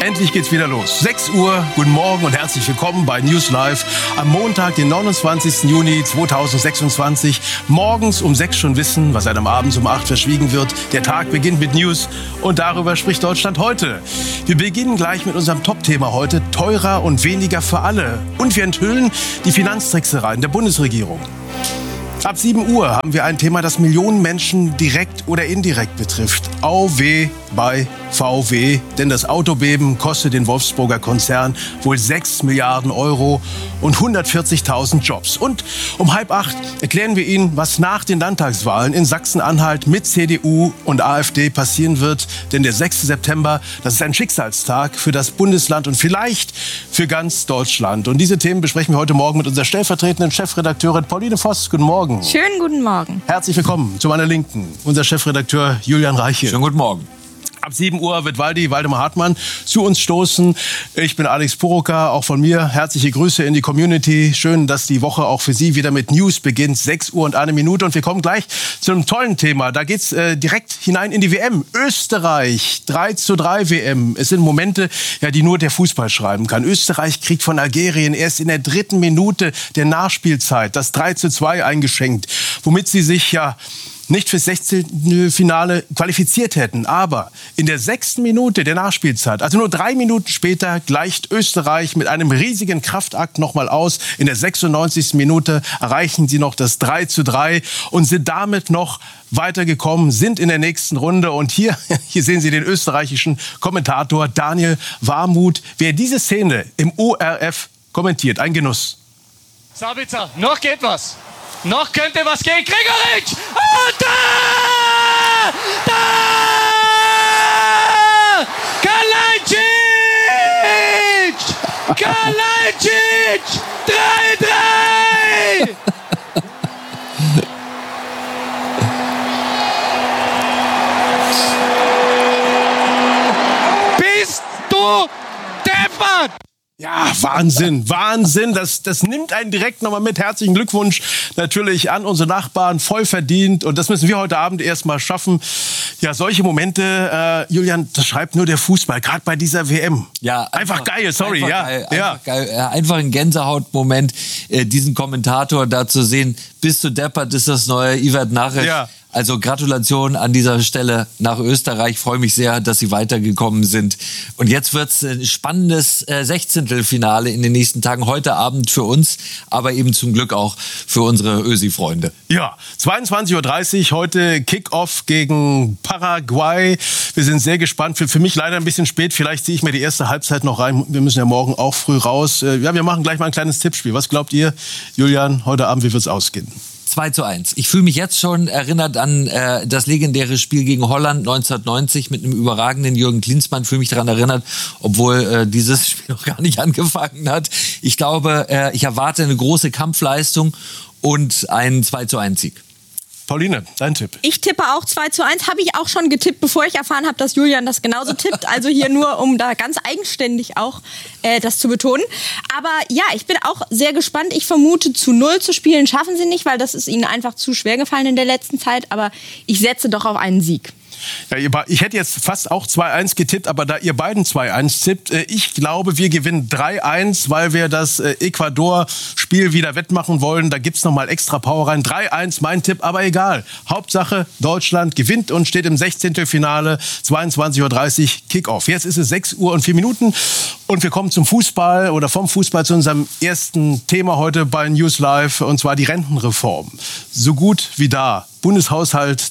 Endlich geht's wieder los. 6 Uhr, guten Morgen und herzlich willkommen bei News Live am Montag, den 29. Juni 2026. Morgens um 6 schon wissen, was einem abends um 8 verschwiegen wird. Der Tag beginnt mit News und darüber spricht Deutschland heute. Wir beginnen gleich mit unserem Top-Thema heute, teurer und weniger für alle. Und wir enthüllen die Finanztricksereien der Bundesregierung. Ab 7 Uhr haben wir ein Thema, das Millionen Menschen direkt oder indirekt betrifft. Auweh bei VW, denn das Autobeben kostet den Wolfsburger Konzern wohl 6 Milliarden Euro und 140.000 Jobs. Und um 7:30 erklären wir Ihnen, was nach den Landtagswahlen in Sachsen-Anhalt mit CDU und AfD passieren wird. Denn der 6. September, das ist ein Schicksalstag für das Bundesland und vielleicht für ganz Deutschland. Und diese Themen besprechen wir heute Morgen mit unserer stellvertretenden Chefredakteurin Pauline Voss. Guten Morgen. Schönen guten Morgen. Herzlich willkommen zu meiner Linken, unser Chefredakteur Julian Reiche. Schönen guten Morgen. Ab 7 Uhr wird Waldemar Hartmann zu uns stoßen. Ich bin Alex Puroka, auch von mir herzliche Grüße in die Community. Schön, dass die Woche auch für Sie wieder mit News beginnt. 6 Uhr und 1 Minute und wir kommen gleich zu einem tollen Thema. Da geht's direkt hinein in die WM. Österreich, 3:3 WM. Es sind Momente, ja, die nur der Fußball schreiben kann. Österreich kriegt von Algerien erst in der 3. Minute der Nachspielzeit das 3:2 eingeschenkt, womit sie sich ja nicht fürs 16. Finale qualifiziert hätten. Aber in der 6. Minute der Nachspielzeit, also nur 3 Minuten später, gleicht Österreich mit einem riesigen Kraftakt nochmal aus. In der 96. Minute erreichen sie noch das 3:3 und sind damit noch weitergekommen, sind in der nächsten Runde. Und hier sehen Sie den österreichischen Kommentator Daniel Warmuth, wer diese Szene im ORF kommentiert. Ein Genuss. Sabitzer, noch geht was. Noch könnte was gehen. Gregoritsch! Und da! Da! Kalajdzic! Kalajdzic! 3:3! Bist du deppert? Ja, Wahnsinn, Wahnsinn. Das nimmt einen direkt nochmal mit. Herzlichen Glückwunsch natürlich an unsere Nachbarn, voll verdient. Und das müssen wir heute Abend erst mal schaffen. Ja, solche Momente, Julian, das schreibt nur der Fußball, gerade bei dieser WM. Ja, einfach geil, sorry. Einfach geil. Einfach ein Gänsehautmoment, diesen Kommentator da zu sehen. Bist du deppert, ist das neue Ivat Narek. Ja. Also Gratulation an dieser Stelle nach Österreich. Ich freue mich sehr, dass sie weitergekommen sind. Und jetzt wird's ein spannendes 16. in den nächsten Tagen. Heute Abend für uns, aber eben zum Glück auch für unsere Ösi-Freunde. Ja, 22:30 Uhr heute Kick-Off gegen Paraguay. Wir sind sehr gespannt. Für mich leider ein bisschen spät. Vielleicht ziehe ich mir die erste Halbzeit noch rein. Wir müssen ja morgen auch früh raus. Ja, wir machen gleich mal ein kleines Tippspiel. Was glaubt ihr, Julian, heute Abend, wie wird's ausgehen? 2:1. Ich fühle mich jetzt schon erinnert an das legendäre Spiel gegen Holland 1990 mit einem überragenden Jürgen Klinsmann. Fühle mich daran erinnert, obwohl dieses Spiel noch gar nicht angefangen hat. Ich glaube, ich erwarte eine große Kampfleistung und einen 2:1 Sieg. Pauline, dein Tipp. Ich tippe auch 2:1. Habe ich auch schon getippt, bevor ich erfahren habe, dass Julian das genauso tippt. Also hier nur, um da ganz eigenständig auch das zu betonen. Aber ja, ich bin auch sehr gespannt. Ich vermute, zu 0 zu spielen schaffen sie nicht, weil das ist ihnen einfach zu schwer gefallen in der letzten Zeit. Aber ich setze doch auf einen Sieg. Ja, ich hätte jetzt fast auch 2:1 getippt, aber da ihr beiden 2:1 tippt, ich glaube, wir gewinnen 3:1, weil wir das Ecuador-Spiel wieder wettmachen wollen. Da gibt's noch mal extra Power rein. 3:1 mein Tipp, aber egal. Hauptsache, Deutschland gewinnt und steht im 16. Finale, 22:30 Uhr Kickoff. Jetzt ist es 6 Uhr und 4 Minuten und wir kommen zum Fußball oder vom Fußball zu unserem ersten Thema heute bei News Live, und zwar die Rentenreform. So gut wie da. Bundeshaushalt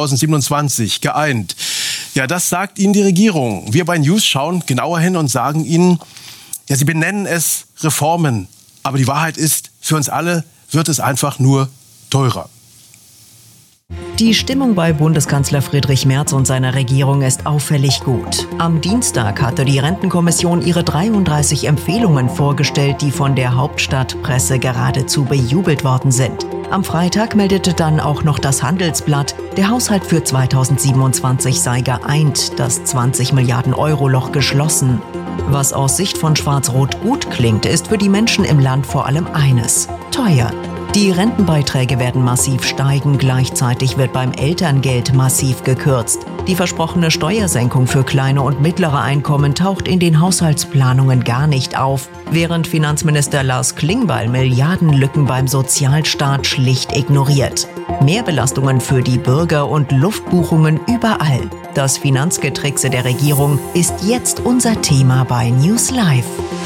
2027 geeint. Ja, das sagt Ihnen die Regierung. Wir bei News schauen genauer hin und sagen Ihnen, ja, Sie benennen es Reformen. Aber die Wahrheit ist, für uns alle wird es einfach nur teurer. Die Stimmung bei Bundeskanzler Friedrich Merz und seiner Regierung ist auffällig gut. Am Dienstag hatte die Rentenkommission ihre 33 Empfehlungen vorgestellt, die von der Hauptstadtpresse geradezu bejubelt worden sind. Am Freitag meldete dann auch noch das Handelsblatt, der Haushalt für 2027 sei geeint, das 20 Milliarden Euro Loch geschlossen. Was aus Sicht von Schwarz-Rot gut klingt, ist für die Menschen im Land vor allem eines: teuer. Die Rentenbeiträge werden massiv steigen, gleichzeitig wird beim Elterngeld massiv gekürzt. Die versprochene Steuersenkung für kleine und mittlere Einkommen taucht in den Haushaltsplanungen gar nicht auf, während Finanzminister Lars Klingbeil Milliardenlücken beim Sozialstaat schlicht ignoriert. Mehrbelastungen für die Bürger und Luftbuchungen überall. Das Finanzgetrickse der Regierung ist jetzt unser Thema bei News Live.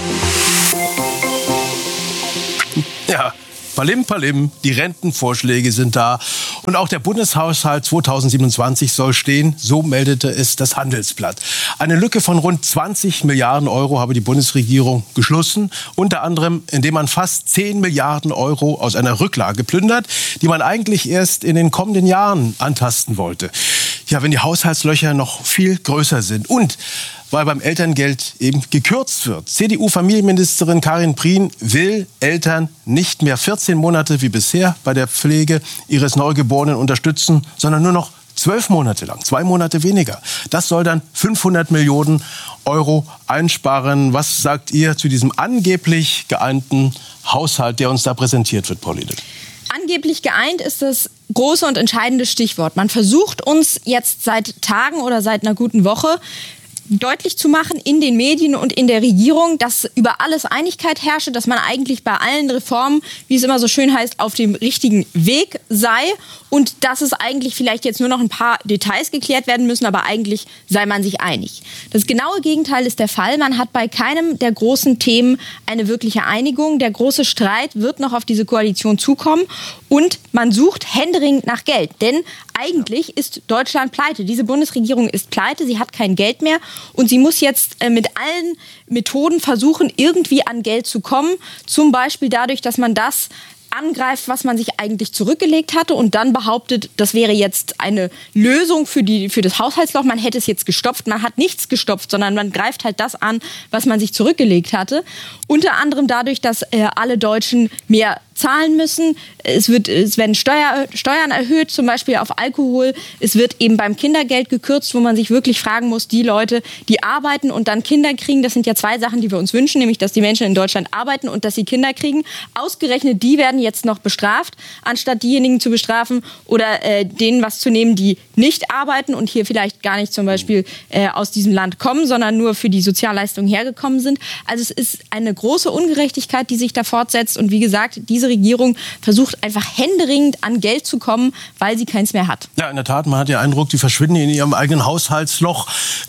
Ja, Palim, Palim, die Rentenvorschläge sind da. Und auch der Bundeshaushalt 2027 soll stehen, so meldete es das Handelsblatt. Eine Lücke von rund 20 Milliarden Euro habe die Bundesregierung geschlossen. Unter anderem, indem man fast 10 Milliarden Euro aus einer Rücklage plündert, die man eigentlich erst in den kommenden Jahren antasten wollte. Ja, wenn die Haushaltslöcher noch viel größer sind. Und weil beim Elterngeld eben gekürzt wird. CDU-Familienministerin Karin Prien will Eltern nicht mehr 14 Monate wie bisher bei der Pflege ihres Neugeborenen unterstützen, sondern nur noch 12 Monate lang, 2 Monate weniger. Das soll dann 500 Millionen Euro einsparen. Was sagt ihr zu diesem angeblich geeinten Haushalt, der uns da präsentiert wird, Pauline? Angeblich geeint ist das große und entscheidende Stichwort. Man versucht uns jetzt seit Tagen oder seit einer guten Woche deutlich zu machen in den Medien und in der Regierung, dass über alles Einigkeit herrsche, dass man eigentlich bei allen Reformen, wie es immer so schön heißt, auf dem richtigen Weg sei und dass es eigentlich vielleicht jetzt nur noch ein paar Details geklärt werden müssen, aber eigentlich sei man sich einig. Das genaue Gegenteil ist der Fall. Man hat bei keinem der großen Themen eine wirkliche Einigung. Der große Streit wird noch auf diese Koalition zukommen und man sucht händeringend nach Geld, denn eigentlich ist Deutschland pleite. Diese Bundesregierung ist pleite, sie hat kein Geld mehr und sie muss jetzt mit allen Methoden versuchen, irgendwie an Geld zu kommen. Zum Beispiel dadurch, dass man das angreift, was man sich eigentlich zurückgelegt hatte und dann behauptet, das wäre jetzt eine Lösung für das Haushaltsloch. Man hätte es jetzt gestopft. Man hat nichts gestopft, sondern man greift halt das an, was man sich zurückgelegt hatte. Unter anderem dadurch, dass alle Deutschen mehr zahlen müssen. Es werden Steuern erhöht, zum Beispiel auf Alkohol. Es wird eben beim Kindergeld gekürzt, wo man sich wirklich fragen muss, die Leute, die arbeiten und dann Kinder kriegen, das sind ja 2 Sachen, die wir uns wünschen, nämlich, dass die Menschen in Deutschland arbeiten und dass sie Kinder kriegen. Ausgerechnet die werden jetzt noch bestraft, anstatt diejenigen zu bestrafen oder denen was zu nehmen, die nicht arbeiten und hier vielleicht gar nicht zum Beispiel aus diesem Land kommen, sondern nur für die Sozialleistungen hergekommen sind. Also es ist eine große Ungerechtigkeit, die sich da fortsetzt und wie gesagt, diese Regierung versucht einfach händeringend an Geld zu kommen, weil sie keins mehr hat. Ja, in der Tat, man hat den Eindruck, die verschwinden in ihrem eigenen Haushaltsloch.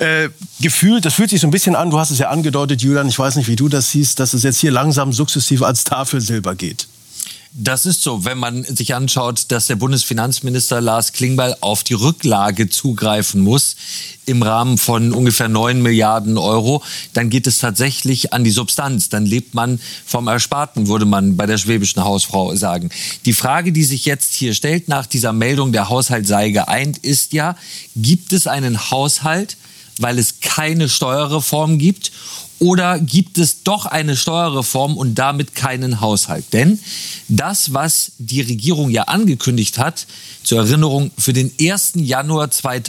Gefühlt, das fühlt sich so ein bisschen an, du hast es ja angedeutet, Julian, ich weiß nicht, wie du das siehst, dass es jetzt hier langsam sukzessive als Tafelsilber geht. Das ist so, wenn man sich anschaut, dass der Bundesfinanzminister Lars Klingbeil auf die Rücklage zugreifen muss im Rahmen von ungefähr 9 Milliarden Euro, dann geht es tatsächlich an die Substanz. Dann lebt man vom Ersparten, würde man bei der schwäbischen Hausfrau sagen. Die Frage, die sich jetzt hier stellt nach dieser Meldung, der Haushalt sei geeint, ist ja, gibt es einen Haushalt, weil es keine Steuerreform gibt? Oder gibt es doch eine Steuerreform und damit keinen Haushalt? Denn das, was die Regierung ja angekündigt hat, zur Erinnerung für den 1. Januar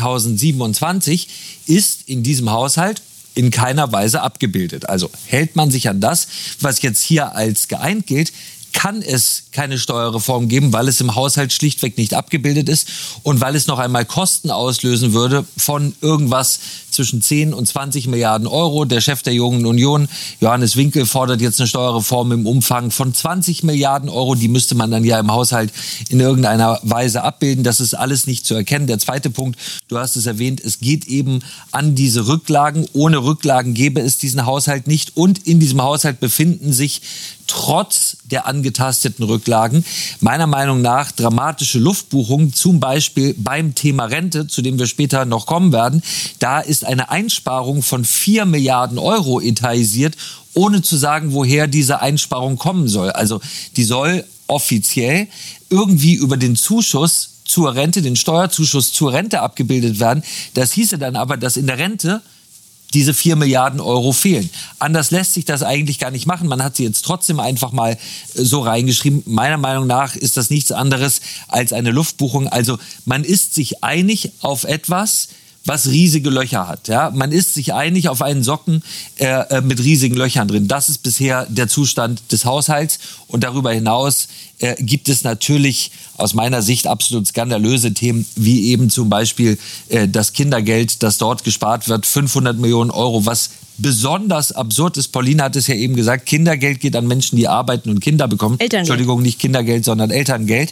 2027, ist in diesem Haushalt in keiner Weise abgebildet. Also hält man sich an das, was jetzt hier als geeint gilt, kann es keine Steuerreform geben, weil es im Haushalt schlichtweg nicht abgebildet ist und weil es noch einmal Kosten auslösen würde von irgendwas zwischen 10 und 20 Milliarden Euro. Der Chef der Jungen Union, Johannes Winkel, fordert jetzt eine Steuerreform im Umfang von 20 Milliarden Euro. Die müsste man dann ja im Haushalt in irgendeiner Weise abbilden. Das ist alles nicht zu erkennen. Der zweite Punkt, du hast es erwähnt, es geht eben an diese Rücklagen. Ohne Rücklagen gäbe es diesen Haushalt nicht. Und in diesem Haushalt befinden sich trotz der angetasteten Rücklagen meiner Meinung nach dramatische Luftbuchungen, zum Beispiel beim Thema Rente, zu dem wir später noch kommen werden. Da ist eine Einsparung von 4 Milliarden Euro etatisiert, ohne zu sagen, woher diese Einsparung kommen soll. Also die soll offiziell irgendwie über den Zuschuss zur Rente, den Steuerzuschuss zur Rente abgebildet werden. Das hieße dann aber, dass in der Rente diese 4 Milliarden Euro fehlen. Anders lässt sich das eigentlich gar nicht machen. Man hat sie jetzt trotzdem einfach mal so reingeschrieben. Meiner Meinung nach ist das nichts anderes als eine Luftbuchung. Also man ist sich einig auf etwas, was riesige Löcher hat. Ja? Man ist sich einig auf einen Socken mit riesigen Löchern drin. Das ist bisher der Zustand des Haushalts. Und darüber hinaus gibt es natürlich aus meiner Sicht absolut skandalöse Themen, wie eben zum Beispiel das Kindergeld, das dort gespart wird, 500 Millionen Euro, was besonders absurd ist. Pauline hat es ja eben gesagt, Kindergeld geht an Menschen, die arbeiten und Kinder bekommen. Entschuldigung, nicht Kindergeld, sondern Elterngeld.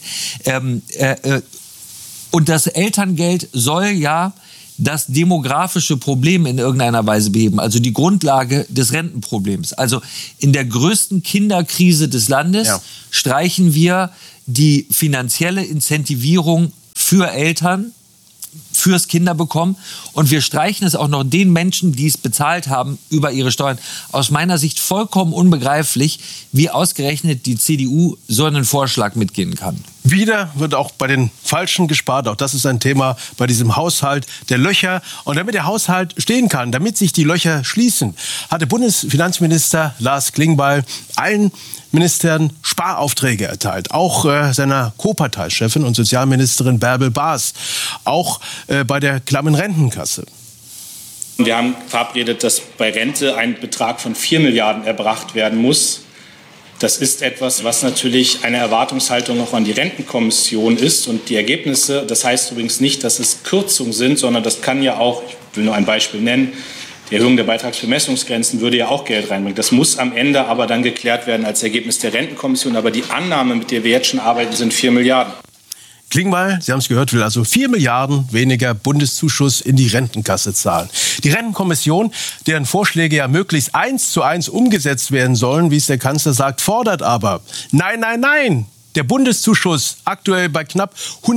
Und das Elterngeld soll ja das demografische Problem in irgendeiner Weise beheben, also die Grundlage des Rentenproblems. Also in der größten Kinderkrise des Landes streichen wir die finanzielle Incentivierung für Eltern, fürs Kinderbekommen, und wir streichen es auch noch den Menschen, die es bezahlt haben, über ihre Steuern. Aus meiner Sicht vollkommen unbegreiflich, wie ausgerechnet die CDU so einen Vorschlag mitgehen kann. Wieder wird auch bei den Falschen gespart. Auch das ist ein Thema bei diesem Haushalt der Löcher. Und damit der Haushalt stehen kann, damit sich die Löcher schließen, hatte Bundesfinanzminister Lars Klingbeil allen Ministern Sparaufträge erteilt. Auch seiner Co-Parteichefin und Sozialministerin Bärbel Baas. Auch bei der klammen Rentenkasse. Wir haben verabredet, dass bei Rente ein Betrag von 4 Milliarden erbracht werden muss. Das ist etwas, was natürlich eine Erwartungshaltung auch an die Rentenkommission ist. Und die Ergebnisse, das heißt übrigens nicht, dass es Kürzungen sind, sondern das kann ja auch, ich will nur ein Beispiel nennen, die Erhöhung der Beitragsbemessungsgrenzen würde ja auch Geld reinbringen. Das muss am Ende aber dann geklärt werden als Ergebnis der Rentenkommission. Aber die Annahme, mit der wir jetzt schon arbeiten, sind 4 Milliarden. Klingbeil, Sie haben es gehört, will also 4 Milliarden weniger Bundeszuschuss in die Rentenkasse zahlen. Die Rentenkommission, deren Vorschläge ja möglichst 1:1 umgesetzt werden sollen, wie es der Kanzler sagt, fordert aber: Nein, nein, nein! Der Bundeszuschuss, aktuell bei knapp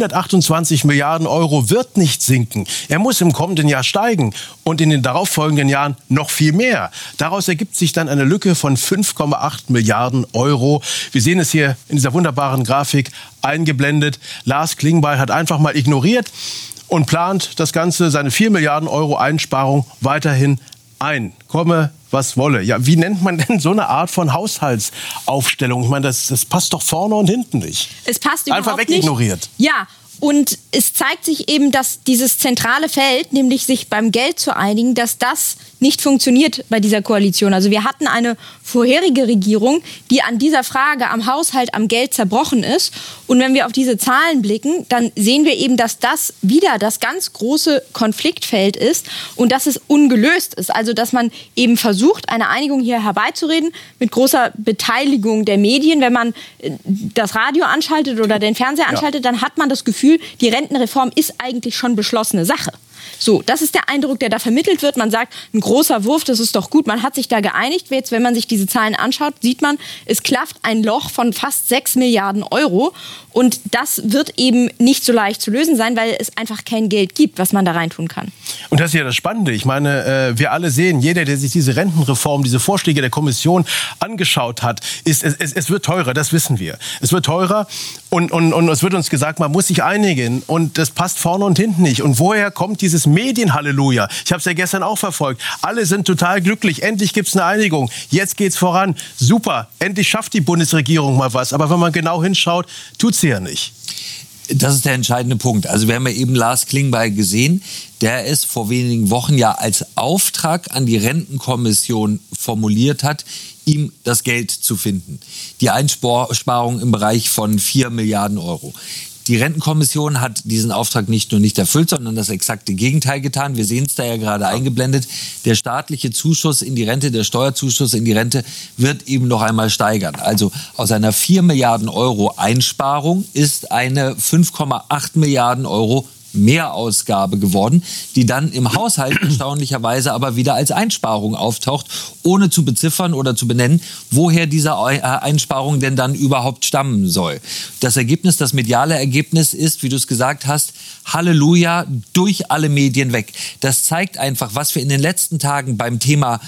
128 Milliarden Euro, wird nicht sinken. Er muss im kommenden Jahr steigen und in den darauffolgenden Jahren noch viel mehr. Daraus ergibt sich dann eine Lücke von 5,8 Milliarden Euro. Wir sehen es hier in dieser wunderbaren Grafik eingeblendet. Lars Klingbeil hat einfach mal ignoriert und plant das Ganze, seine 4 Milliarden Euro Einsparung, weiterhin ein. Komme, was wolle. Ja, wie nennt man denn so eine Art von Haushaltsaufstellung? Ich meine, das passt doch vorne und hinten nicht. Es passt überhaupt einfach wegignoriert. Nicht. Ja, und es zeigt sich eben, dass dieses zentrale Feld, nämlich sich beim Geld zu einigen, dass das nicht funktioniert bei dieser Koalition. Also wir hatten eine vorherige Regierung, die an dieser Frage am Haushalt, am Geld zerbrochen ist. Und wenn wir auf diese Zahlen blicken, dann sehen wir eben, dass das wieder das ganz große Konfliktfeld ist und dass es ungelöst ist. Also dass man eben versucht, eine Einigung hier herbeizureden mit großer Beteiligung der Medien. Wenn man das Radio anschaltet oder den Fernseher anschaltet, dann hat man das Gefühl, die Rentenreform ist eigentlich schon beschlossene Sache. So, das ist der Eindruck, der da vermittelt wird. Man sagt, ein großer Wurf, das ist doch gut. Man hat sich da geeinigt. Jetzt, wenn man sich diese Zahlen anschaut, sieht man, es klafft ein Loch von fast 6 Milliarden Euro. Und das wird eben nicht so leicht zu lösen sein, weil es einfach kein Geld gibt, was man da reintun kann. Und das ist ja das Spannende. Ich meine, wir alle sehen, jeder, der sich diese Rentenreform, diese Vorschläge der Kommission angeschaut hat, es wird teurer, das wissen wir. Es wird teurer und es wird uns gesagt, man muss sich einigen. Und das passt vorne und hinten nicht. Und woher kommt dieses Medienhalleluja? Ich habe es ja gestern auch verfolgt. Alle sind total glücklich. Endlich gibt es eine Einigung. Jetzt geht's voran. Super. Endlich schafft die Bundesregierung mal was. Aber wenn man genau hinschaut, tut sie ja nicht. Das ist der entscheidende Punkt. Also wir haben ja eben Lars Klingbeil gesehen, der es vor wenigen Wochen ja als Auftrag an die Rentenkommission formuliert hat, ihm das Geld zu finden. Die Einsparung im Bereich von 4 Milliarden Euro. Die Rentenkommission hat diesen Auftrag nicht nur nicht erfüllt, sondern das exakte Gegenteil getan. Wir sehen es da ja gerade eingeblendet. Der staatliche Zuschuss in die Rente, der Steuerzuschuss in die Rente wird eben noch einmal steigern. Also aus einer 4 Milliarden Euro Einsparung ist eine 5,8 Milliarden Euro Mehrausgabe geworden, die dann im Haushalt erstaunlicherweise aber wieder als Einsparung auftaucht, ohne zu beziffern oder zu benennen, woher diese Einsparung denn dann überhaupt stammen soll. Das Ergebnis, das mediale Ergebnis ist, wie du es gesagt hast, Halleluja, durch alle Medien weg. Das zeigt einfach, was wir in den letzten Tagen beim Thema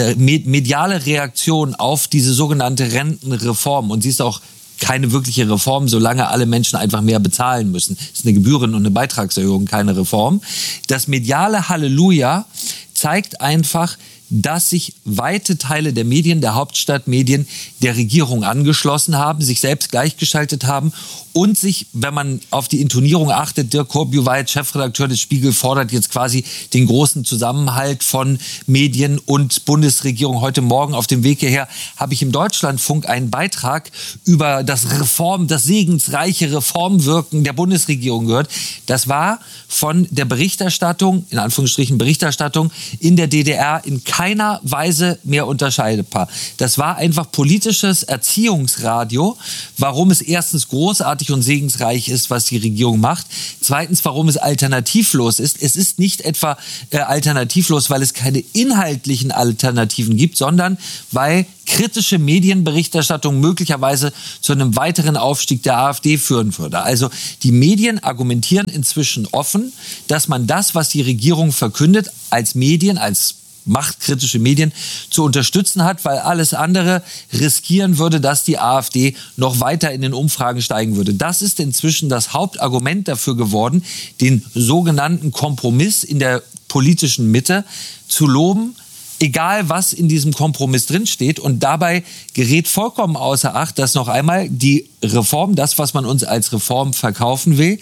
mediale Reaktion auf diese sogenannte Rentenreform, und sie ist auch keine wirkliche Reform, solange alle Menschen einfach mehr bezahlen müssen. Das ist eine Gebühren- und eine Beitragserhöhung, keine Reform. Das mediale Halleluja zeigt einfach, dass sich weite Teile der Medien, der Hauptstadtmedien, der Regierung angeschlossen haben, sich selbst gleichgeschaltet haben und sich, wenn man auf die Intonierung achtet, Dirk Korb-Juweit, Chefredakteur des Spiegel, fordert jetzt quasi den großen Zusammenhalt von Medien und Bundesregierung. Heute Morgen auf dem Weg hierher habe ich im Deutschlandfunk einen Beitrag über das segensreiche Reformwirken der Bundesregierung gehört. Das war von der Berichterstattung, in Anführungsstrichen Berichterstattung, in der DDR in keiner Weise mehr unterscheidbar. Das war einfach politisches Erziehungsradio, warum es erstens großartig und segensreich ist, was die Regierung macht. Zweitens, warum es alternativlos ist. Es ist nicht etwa alternativlos, weil es keine inhaltlichen Alternativen gibt, sondern weil kritische Medienberichterstattung möglicherweise zu einem weiteren Aufstieg der AfD führen würde. Also die Medien argumentieren inzwischen offen, dass man das, was die Regierung verkündet, als Medien, als machtkritische Medien zu unterstützen hat, weil alles andere riskieren würde, dass die AfD noch weiter in den Umfragen steigen würde. Das ist inzwischen das Hauptargument dafür geworden, den sogenannten Kompromiss in der politischen Mitte zu loben, egal was in diesem Kompromiss drinsteht. Und dabei gerät vollkommen außer Acht, dass noch einmal die Reform, das, was man uns als Reform verkaufen will,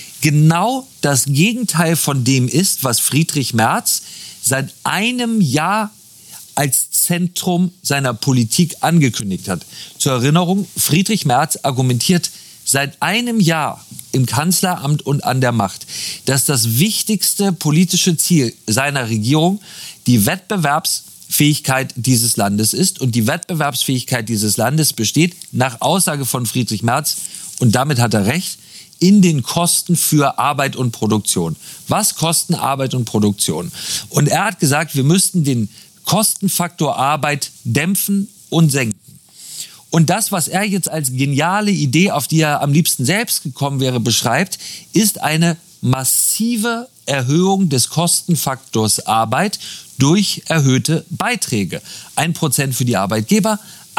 genau das Gegenteil von dem ist, was Friedrich Merz seit einem Jahr als Zentrum seiner Politik angekündigt hat. Zur Erinnerung, Friedrich Merz argumentiert seit einem Jahr im Kanzleramt und an der Macht, dass das wichtigste politische Ziel seiner Regierung die Wettbewerbsfähigkeit dieses Landes ist. Und die Wettbewerbsfähigkeit dieses Landes besteht, nach Aussage von Friedrich Merz, und damit hat er recht, in den Kosten für Arbeit und Produktion. Was kosten Arbeit und Produktion? Und er hat gesagt, wir müssten den Kostenfaktor Arbeit dämpfen und senken. Und das, was er jetzt als geniale Idee, auf die er am liebsten selbst gekommen wäre, beschreibt, ist eine massive Erhöhung des Kostenfaktors Arbeit durch erhöhte Beiträge. 1% für die Arbeitgeber,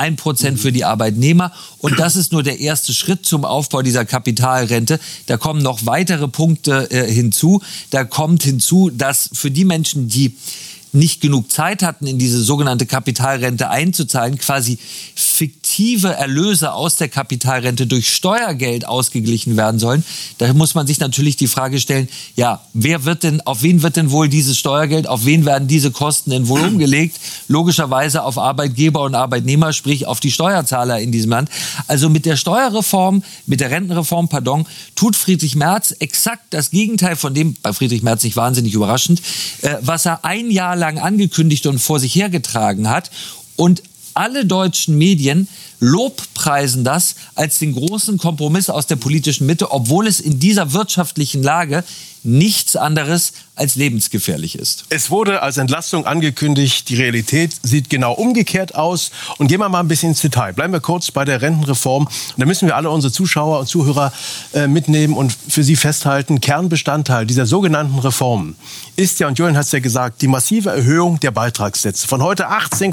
1% für die Arbeitnehmer. Und das ist nur der erste Schritt zum Aufbau dieser Kapitalrente. Da kommen noch weitere Punkte hinzu. Da kommt hinzu, dass für die Menschen, die nicht genug Zeit hatten, in diese sogenannte Kapitalrente einzuzahlen, quasi fiktive Erlöse aus der Kapitalrente durch Steuergeld ausgeglichen werden sollen. Da muss man sich natürlich die Frage stellen, ja, auf wen wird denn wohl dieses Steuergeld, auf wen werden diese Kosten denn wohl umgelegt? Logischerweise auf Arbeitgeber und Arbeitnehmer, sprich auf die Steuerzahler in diesem Land. Also mit der Steuerreform, mit der Rentenreform, tut Friedrich Merz exakt das Gegenteil von dem, bei Friedrich Merz nicht wahnsinnig überraschend, was er ein Jahr lang angekündigt und vor sich hergetragen hat. Und alle deutschen Medien lobpreisen das als den großen Kompromiss aus der politischen Mitte, obwohl es in dieser wirtschaftlichen Lage nichts anderes als lebensgefährlich ist. Es wurde als Entlastung angekündigt, die Realität sieht genau umgekehrt aus. Und gehen wir mal ein bisschen ins Detail. Bleiben wir kurz bei der Rentenreform. Und da müssen wir alle unsere Zuschauer und Zuhörer mitnehmen und für sie festhalten, Kernbestandteil dieser sogenannten Reform ist ja, und Julian hat es ja gesagt, die massive Erhöhung der Beitragssätze. Von heute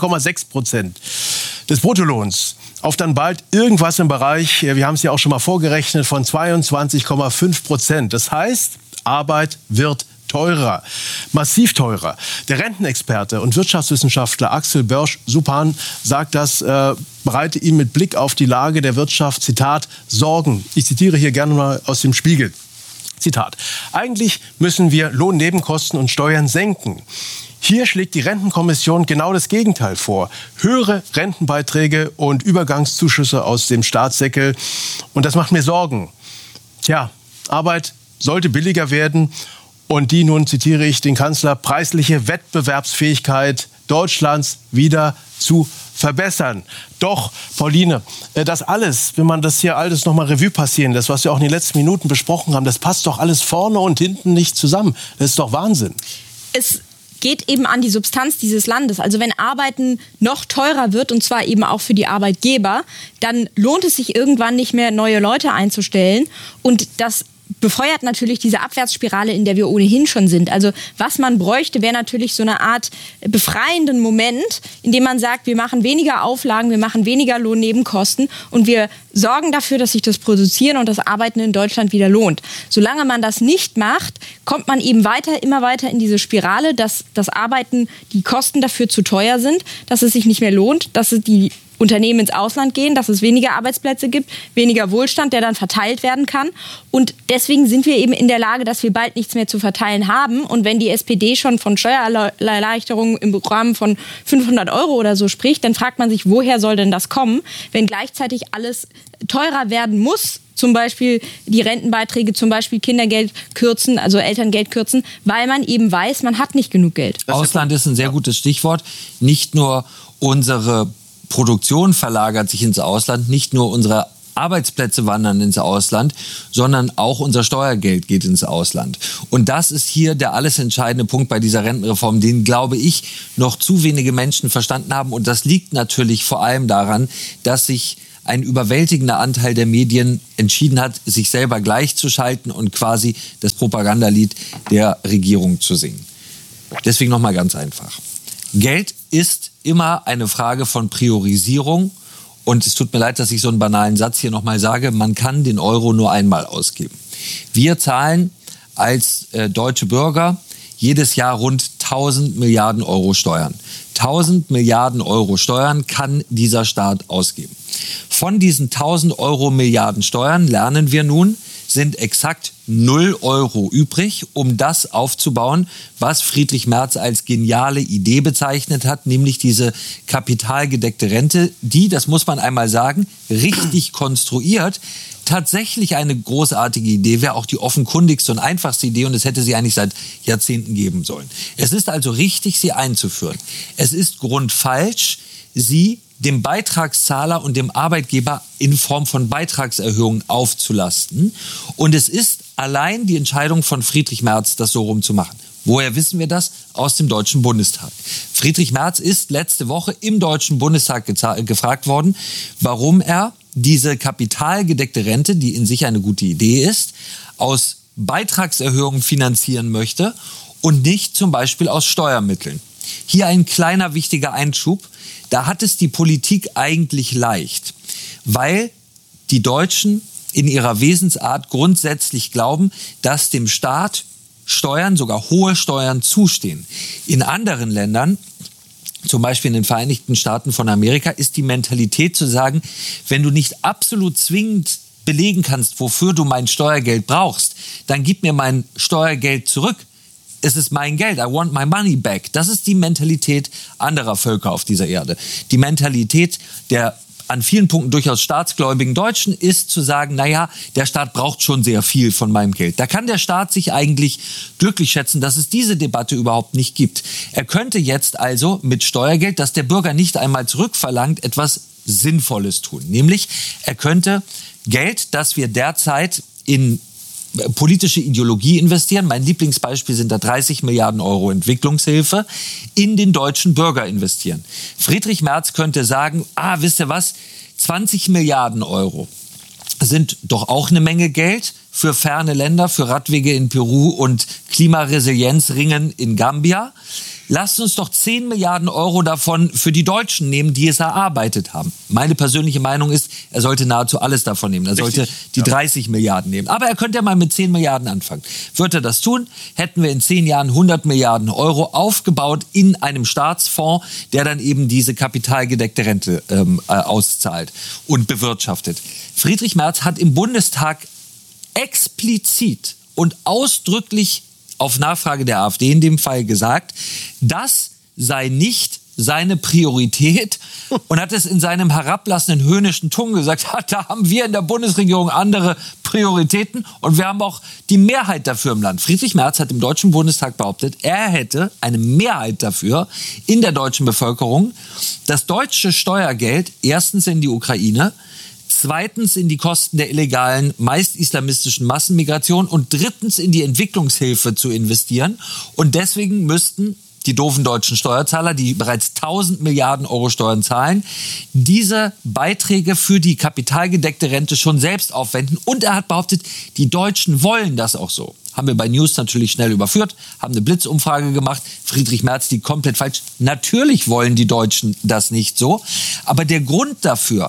18,6% des Bruttolohns auf dann bald irgendwas im Bereich, wir haben es ja auch schon mal vorgerechnet, von 22,5%. Das heißt, Arbeit wird teurer, massiv teurer. Der Rentenexperte und Wirtschaftswissenschaftler Axel Börsch-Supan sagt, das bereite ihm mit Blick auf die Lage der Wirtschaft, Zitat, Sorgen. Ich zitiere hier gerne mal aus dem Spiegel. Zitat, eigentlich müssen wir Lohnnebenkosten und Steuern senken. Hier schlägt die Rentenkommission genau das Gegenteil vor. Höhere Rentenbeiträge und Übergangszuschüsse aus dem Staatssäckel. Und das macht mir Sorgen. Tja, Arbeit sollte billiger werden. Und die nun, zitiere ich den Kanzler, preisliche Wettbewerbsfähigkeit Deutschlands wieder zu verbessern. Doch, Pauline, das alles, wenn man das hier alles noch mal Revue passieren lässt, was wir auch in den letzten Minuten besprochen haben, das passt doch alles vorne und hinten nicht zusammen. Das ist doch Wahnsinn. Es geht eben an die Substanz dieses Landes. Also wenn Arbeiten noch teurer wird, und zwar eben auch für die Arbeitgeber, dann lohnt es sich irgendwann nicht mehr, neue Leute einzustellen. Und das befeuert natürlich diese Abwärtsspirale, in der wir ohnehin schon sind. Also was man bräuchte, wäre natürlich so eine Art befreienden Moment, in dem man sagt, wir machen weniger Auflagen, wir machen weniger Lohnnebenkosten und wir sorgen dafür, dass sich das Produzieren und das Arbeiten in Deutschland wieder lohnt. Solange man das nicht macht, kommt man eben immer weiter in diese Spirale, dass das Arbeiten, die Kosten dafür zu teuer sind, dass es sich nicht mehr lohnt, dass es die Unternehmen ins Ausland gehen, dass es weniger Arbeitsplätze gibt, weniger Wohlstand, der dann verteilt werden kann. Und deswegen sind wir eben in der Lage, dass wir bald nichts mehr zu verteilen haben. Und wenn die SPD schon von Steuererleichterungen im Rahmen von 500 € oder so spricht, dann fragt man sich, woher soll denn das kommen, wenn gleichzeitig alles teurer werden muss, zum Beispiel die Rentenbeiträge, zum Beispiel Kindergeld kürzen, also Elterngeld kürzen, weil man eben weiß, man hat nicht genug Geld. Ausland ist ein sehr gutes Stichwort. Nicht nur unsere Produktion verlagert sich ins Ausland, nicht nur unsere Arbeitsplätze wandern ins Ausland, sondern auch unser Steuergeld geht ins Ausland. Und das ist hier der alles entscheidende Punkt bei dieser Rentenreform, den, glaube ich, noch zu wenige Menschen verstanden haben. Und das liegt natürlich vor allem daran, dass sich ein überwältigender Anteil der Medien entschieden hat, sich selber gleichzuschalten und quasi das Propagandalied der Regierung zu singen. Deswegen nochmal ganz einfach. Geld ist immer eine Frage von Priorisierung. Und es tut mir leid, dass ich so einen banalen Satz hier nochmal sage. Man kann den Euro nur einmal ausgeben. Wir zahlen als deutsche Bürger jedes Jahr rund 1000 Milliarden Euro Steuern. 1000 Milliarden Euro Steuern kann dieser Staat ausgeben. Von diesen 1000 Milliarden Steuern lernen wir nun, sind exakt 0 € übrig, um das aufzubauen, was Friedrich Merz als geniale Idee bezeichnet hat, nämlich diese kapitalgedeckte Rente, die, das muss man einmal sagen, richtig konstruiert, tatsächlich eine großartige Idee wäre, auch die offenkundigste und einfachste Idee, und es hätte sie eigentlich seit Jahrzehnten geben sollen. Es ist also richtig, sie einzuführen. Es ist grundfalsch, sie dem Beitragszahler und dem Arbeitgeber in Form von Beitragserhöhungen aufzulasten. Und es ist allein die Entscheidung von Friedrich Merz, das so rum zu machen. Woher wissen wir das? Aus dem Deutschen Bundestag. Friedrich Merz ist letzte Woche im Deutschen Bundestag gefragt worden, warum er diese kapitalgedeckte Rente, die in sich eine gute Idee ist, aus Beitragserhöhungen finanzieren möchte und nicht zum Beispiel aus Steuermitteln. Hier ein kleiner wichtiger Einschub. Da hat es die Politik eigentlich leicht, weil die Deutschen in ihrer Wesensart grundsätzlich glauben, dass dem Staat Steuern, sogar hohe Steuern, zustehen. In anderen Ländern, zum Beispiel in den Vereinigten Staaten von Amerika, ist die Mentalität zu sagen, wenn du nicht absolut zwingend belegen kannst, wofür du mein Steuergeld brauchst, dann gib mir mein Steuergeld zurück. Es ist mein Geld, I want my money back. Das ist die Mentalität anderer Völker auf dieser Erde. Die Mentalität der an vielen Punkten durchaus staatsgläubigen Deutschen ist zu sagen, naja, der Staat braucht schon sehr viel von meinem Geld. Da kann der Staat sich eigentlich glücklich schätzen, dass es diese Debatte überhaupt nicht gibt. Er könnte jetzt also mit Steuergeld, das der Bürger nicht einmal zurückverlangt, etwas Sinnvolles tun. Nämlich, er könnte Geld, das wir derzeit in politische Ideologie investieren. Mein Lieblingsbeispiel sind da 30 Milliarden Euro Entwicklungshilfe, in den deutschen Bürger investieren. Friedrich Merz könnte sagen, wisst ihr was, 20 Milliarden Euro sind doch auch eine Menge Geld für ferne Länder, für Radwege in Peru und Klimaresilienzringen in Gambia. Lasst uns doch 10 Milliarden Euro davon für die Deutschen nehmen, die es erarbeitet haben. Meine persönliche Meinung ist, er sollte nahezu alles davon nehmen. Er sollte die 30 Milliarden nehmen. Aber er könnte ja mal mit 10 Milliarden anfangen. Würde er das tun, hätten wir in 10 Jahren 100 Milliarden Euro aufgebaut in einem Staatsfonds, der dann eben diese kapitalgedeckte Rente auszahlt und bewirtschaftet. Friedrich Merz hat im Bundestag explizit und ausdrücklich auf Nachfrage der AfD in dem Fall gesagt, das sei nicht seine Priorität und hat es in seinem herablassenden, höhnischen Ton gesagt, da haben wir in der Bundesregierung andere Prioritäten und wir haben auch die Mehrheit dafür im Land. Friedrich Merz hat im Deutschen Bundestag behauptet, er hätte eine Mehrheit dafür in der deutschen Bevölkerung, das deutsche Steuergeld erstens in die Ukraine, zweitens in die Kosten der illegalen, meist islamistischen Massenmigration und drittens in die Entwicklungshilfe zu investieren. Und deswegen müssten die doofen deutschen Steuerzahler, die bereits 1000 Milliarden Euro Steuern zahlen, diese Beiträge für die kapitalgedeckte Rente schon selbst aufwenden. Und er hat behauptet, die Deutschen wollen das auch so. Haben wir bei News natürlich schnell überführt, haben eine Blitzumfrage gemacht. Friedrich Merz, die komplett falsch. Natürlich wollen die Deutschen das nicht so. Aber der Grund dafür,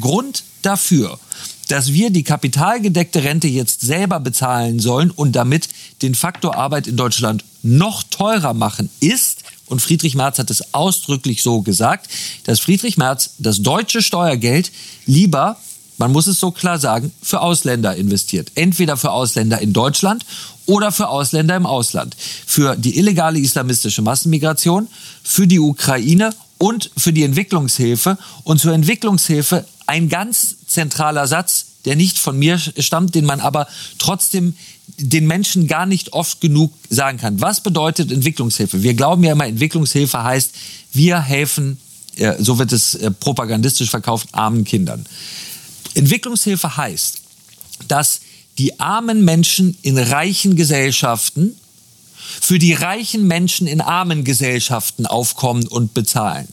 dass wir die kapitalgedeckte Rente jetzt selber bezahlen sollen und damit den Faktor Arbeit in Deutschland noch teurer machen, ist, und Friedrich Merz hat es ausdrücklich so gesagt, dass Friedrich Merz das deutsche Steuergeld lieber, man muss es so klar sagen, für Ausländer investiert. Entweder für Ausländer in Deutschland oder für Ausländer im Ausland. Für die illegale islamistische Massenmigration, für die Ukraine und für die Entwicklungshilfe. Und zur Entwicklungshilfe ein ganz zentraler Satz, der nicht von mir stammt, den man aber trotzdem den Menschen gar nicht oft genug sagen kann. Was bedeutet Entwicklungshilfe? Wir glauben ja immer, Entwicklungshilfe heißt, wir helfen, so wird es propagandistisch verkauft, armen Kindern. Entwicklungshilfe heißt, dass die armen Menschen in reichen Gesellschaften für die reichen Menschen in armen Gesellschaften aufkommen und bezahlen.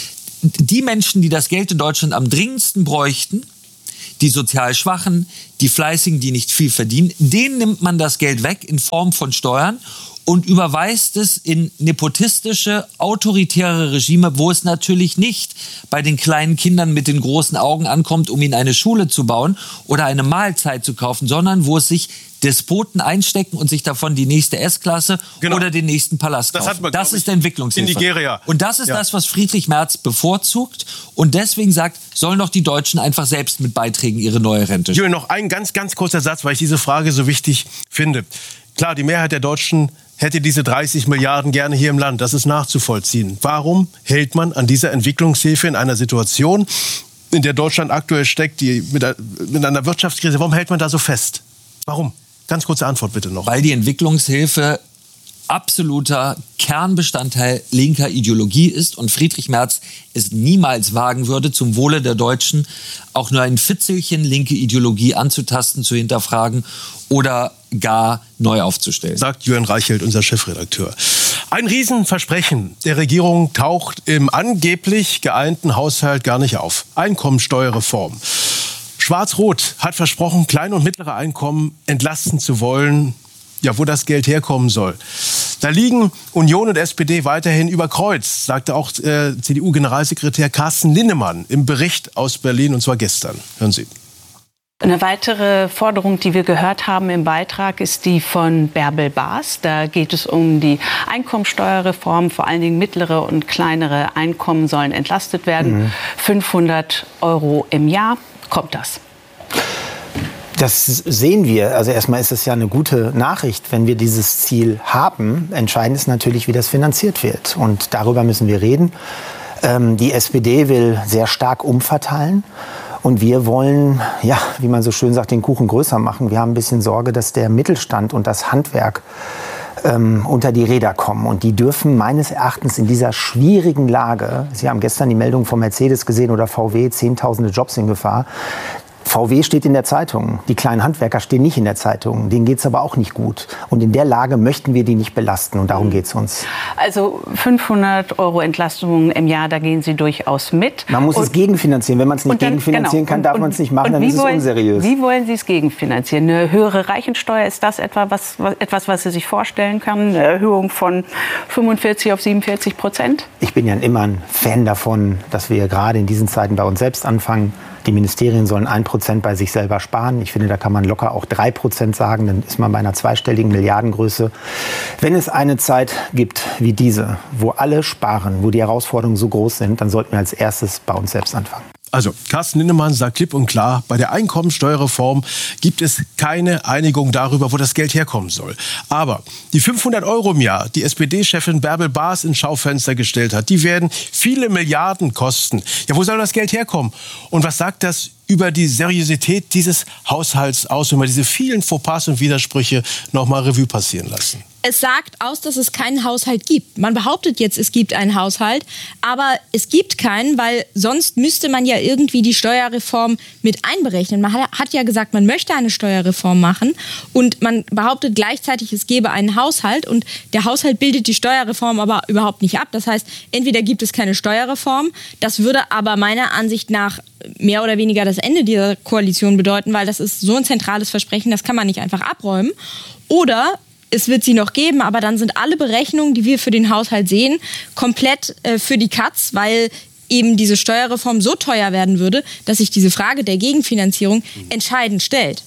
Die Menschen, die das Geld in Deutschland am dringendsten bräuchten, die sozial Schwachen, die Fleißigen, die nicht viel verdienen, denen nimmt man das Geld weg in Form von Steuern und überweist es in nepotistische, autoritäre Regime, wo es natürlich nicht bei den kleinen Kindern mit den großen Augen ankommt, um ihnen eine Schule zu bauen oder eine Mahlzeit zu kaufen, sondern wo es sich Despoten einstecken und sich davon die nächste S-Klasse oder den nächsten Palast kaufen. Das ist Entwicklungshilfe. In Nigeria. Und das ist das, was Friedrich Merz bevorzugt und deswegen sagt, sollen doch die Deutschen einfach selbst mit Beiträgen ihre neue Rente stellen. Julian, noch ein ganz kurzer Satz, weil ich diese Frage so wichtig finde. Klar, die Mehrheit der Deutschen hätte diese 30 Milliarden gerne hier im Land. Das ist nachzuvollziehen. Warum hält man an dieser Entwicklungshilfe in einer Situation, in der Deutschland aktuell steckt, mit einer Wirtschaftskrise, warum hält man da so fest? Warum? Ganz kurze Antwort bitte noch. Weil die Entwicklungshilfe absoluter Kernbestandteil linker Ideologie ist und Friedrich Merz es niemals wagen würde, zum Wohle der Deutschen auch nur ein Fitzelchen linke Ideologie anzutasten, zu hinterfragen oder gar neu aufzustellen. Sagt Jürgen Reichelt, unser Chefredakteur. Ein Riesenversprechen der Regierung taucht im angeblich geeinten Haushalt gar nicht auf. Einkommensteuerreform. Schwarz-Rot hat versprochen, kleine und mittlere Einkommen entlasten zu wollen, ja, wo das Geld herkommen soll. Da liegen Union und SPD weiterhin über Kreuz, sagte auch CDU-Generalsekretär Carsten Linnemann im Bericht aus Berlin, und zwar gestern. Hören Sie. Eine weitere Forderung, die wir gehört haben im Beitrag, ist die von Bärbel Baas. Da geht es um die Einkommensteuerreform. Vor allen Dingen mittlere und kleinere Einkommen sollen entlastet werden. 500 € im Jahr. Kommt das? Das sehen wir. Also erstmal ist es ja eine gute Nachricht, wenn wir dieses Ziel haben. Entscheidend ist natürlich, wie das finanziert wird. Und darüber müssen wir reden. Die SPD will sehr stark umverteilen. Und wir wollen, ja, wie man so schön sagt, den Kuchen größer machen. Wir haben ein bisschen Sorge, dass der Mittelstand und das Handwerk unter die Räder kommen. Und die dürfen meines Erachtens in dieser schwierigen Lage, Sie haben gestern die Meldung von Mercedes gesehen oder VW, Zehntausende Jobs in Gefahr. VW steht in der Zeitung, die kleinen Handwerker stehen nicht in der Zeitung, denen geht es aber auch nicht gut. Und in der Lage möchten wir die nicht belasten und darum geht es uns. Also 500 € Entlastung im Jahr, da gehen Sie durchaus mit. Man muss es gegenfinanzieren. Wenn man es nicht gegenfinanzieren kann, darf man es nicht machen, dann ist es unseriös. Wie wollen Sie es gegenfinanzieren? Eine höhere Reichensteuer, ist das etwas, was Sie sich vorstellen können? Eine Erhöhung von 45 auf 47%? Ich bin ja immer ein Fan davon, dass wir gerade in diesen Zeiten bei uns selbst anfangen. Die Ministerien sollen 1% bei sich selber sparen. Ich finde, da kann man locker auch 3% sagen. Dann ist man bei einer zweistelligen Milliardengröße. Wenn es eine Zeit gibt wie diese, wo alle sparen, wo die Herausforderungen so groß sind, dann sollten wir als erstes bei uns selbst anfangen. Also, Carsten Linnemann sagt klipp und klar, bei der Einkommensteuerreform gibt es keine Einigung darüber, wo das Geld herkommen soll. Aber die 500 € im Jahr, die SPD-Chefin Bärbel Baas ins Schaufenster gestellt hat, die werden viele Milliarden kosten. Ja, wo soll das Geld herkommen? Und was sagt das über die Seriosität dieses Haushalts aus, wenn wir diese vielen Fauxpas und Widersprüche noch mal Revue passieren lassen? Es sagt aus, dass es keinen Haushalt gibt. Man behauptet jetzt, es gibt einen Haushalt, aber es gibt keinen, weil sonst müsste man ja irgendwie die Steuerreform mit einberechnen. Man hat ja gesagt, man möchte eine Steuerreform machen und man behauptet gleichzeitig, es gäbe einen Haushalt und der Haushalt bildet die Steuerreform aber überhaupt nicht ab. Das heißt, entweder gibt es keine Steuerreform, das würde aber meiner Ansicht nach mehr oder weniger das Ende dieser Koalition bedeuten, weil das ist so ein zentrales Versprechen, das kann man nicht einfach abräumen. Oder es wird sie noch geben, aber dann sind alle Berechnungen, die wir für den Haushalt sehen, komplett für die Katz, weil eben diese Steuerreform so teuer werden würde, dass sich diese Frage der Gegenfinanzierung entscheidend stellt.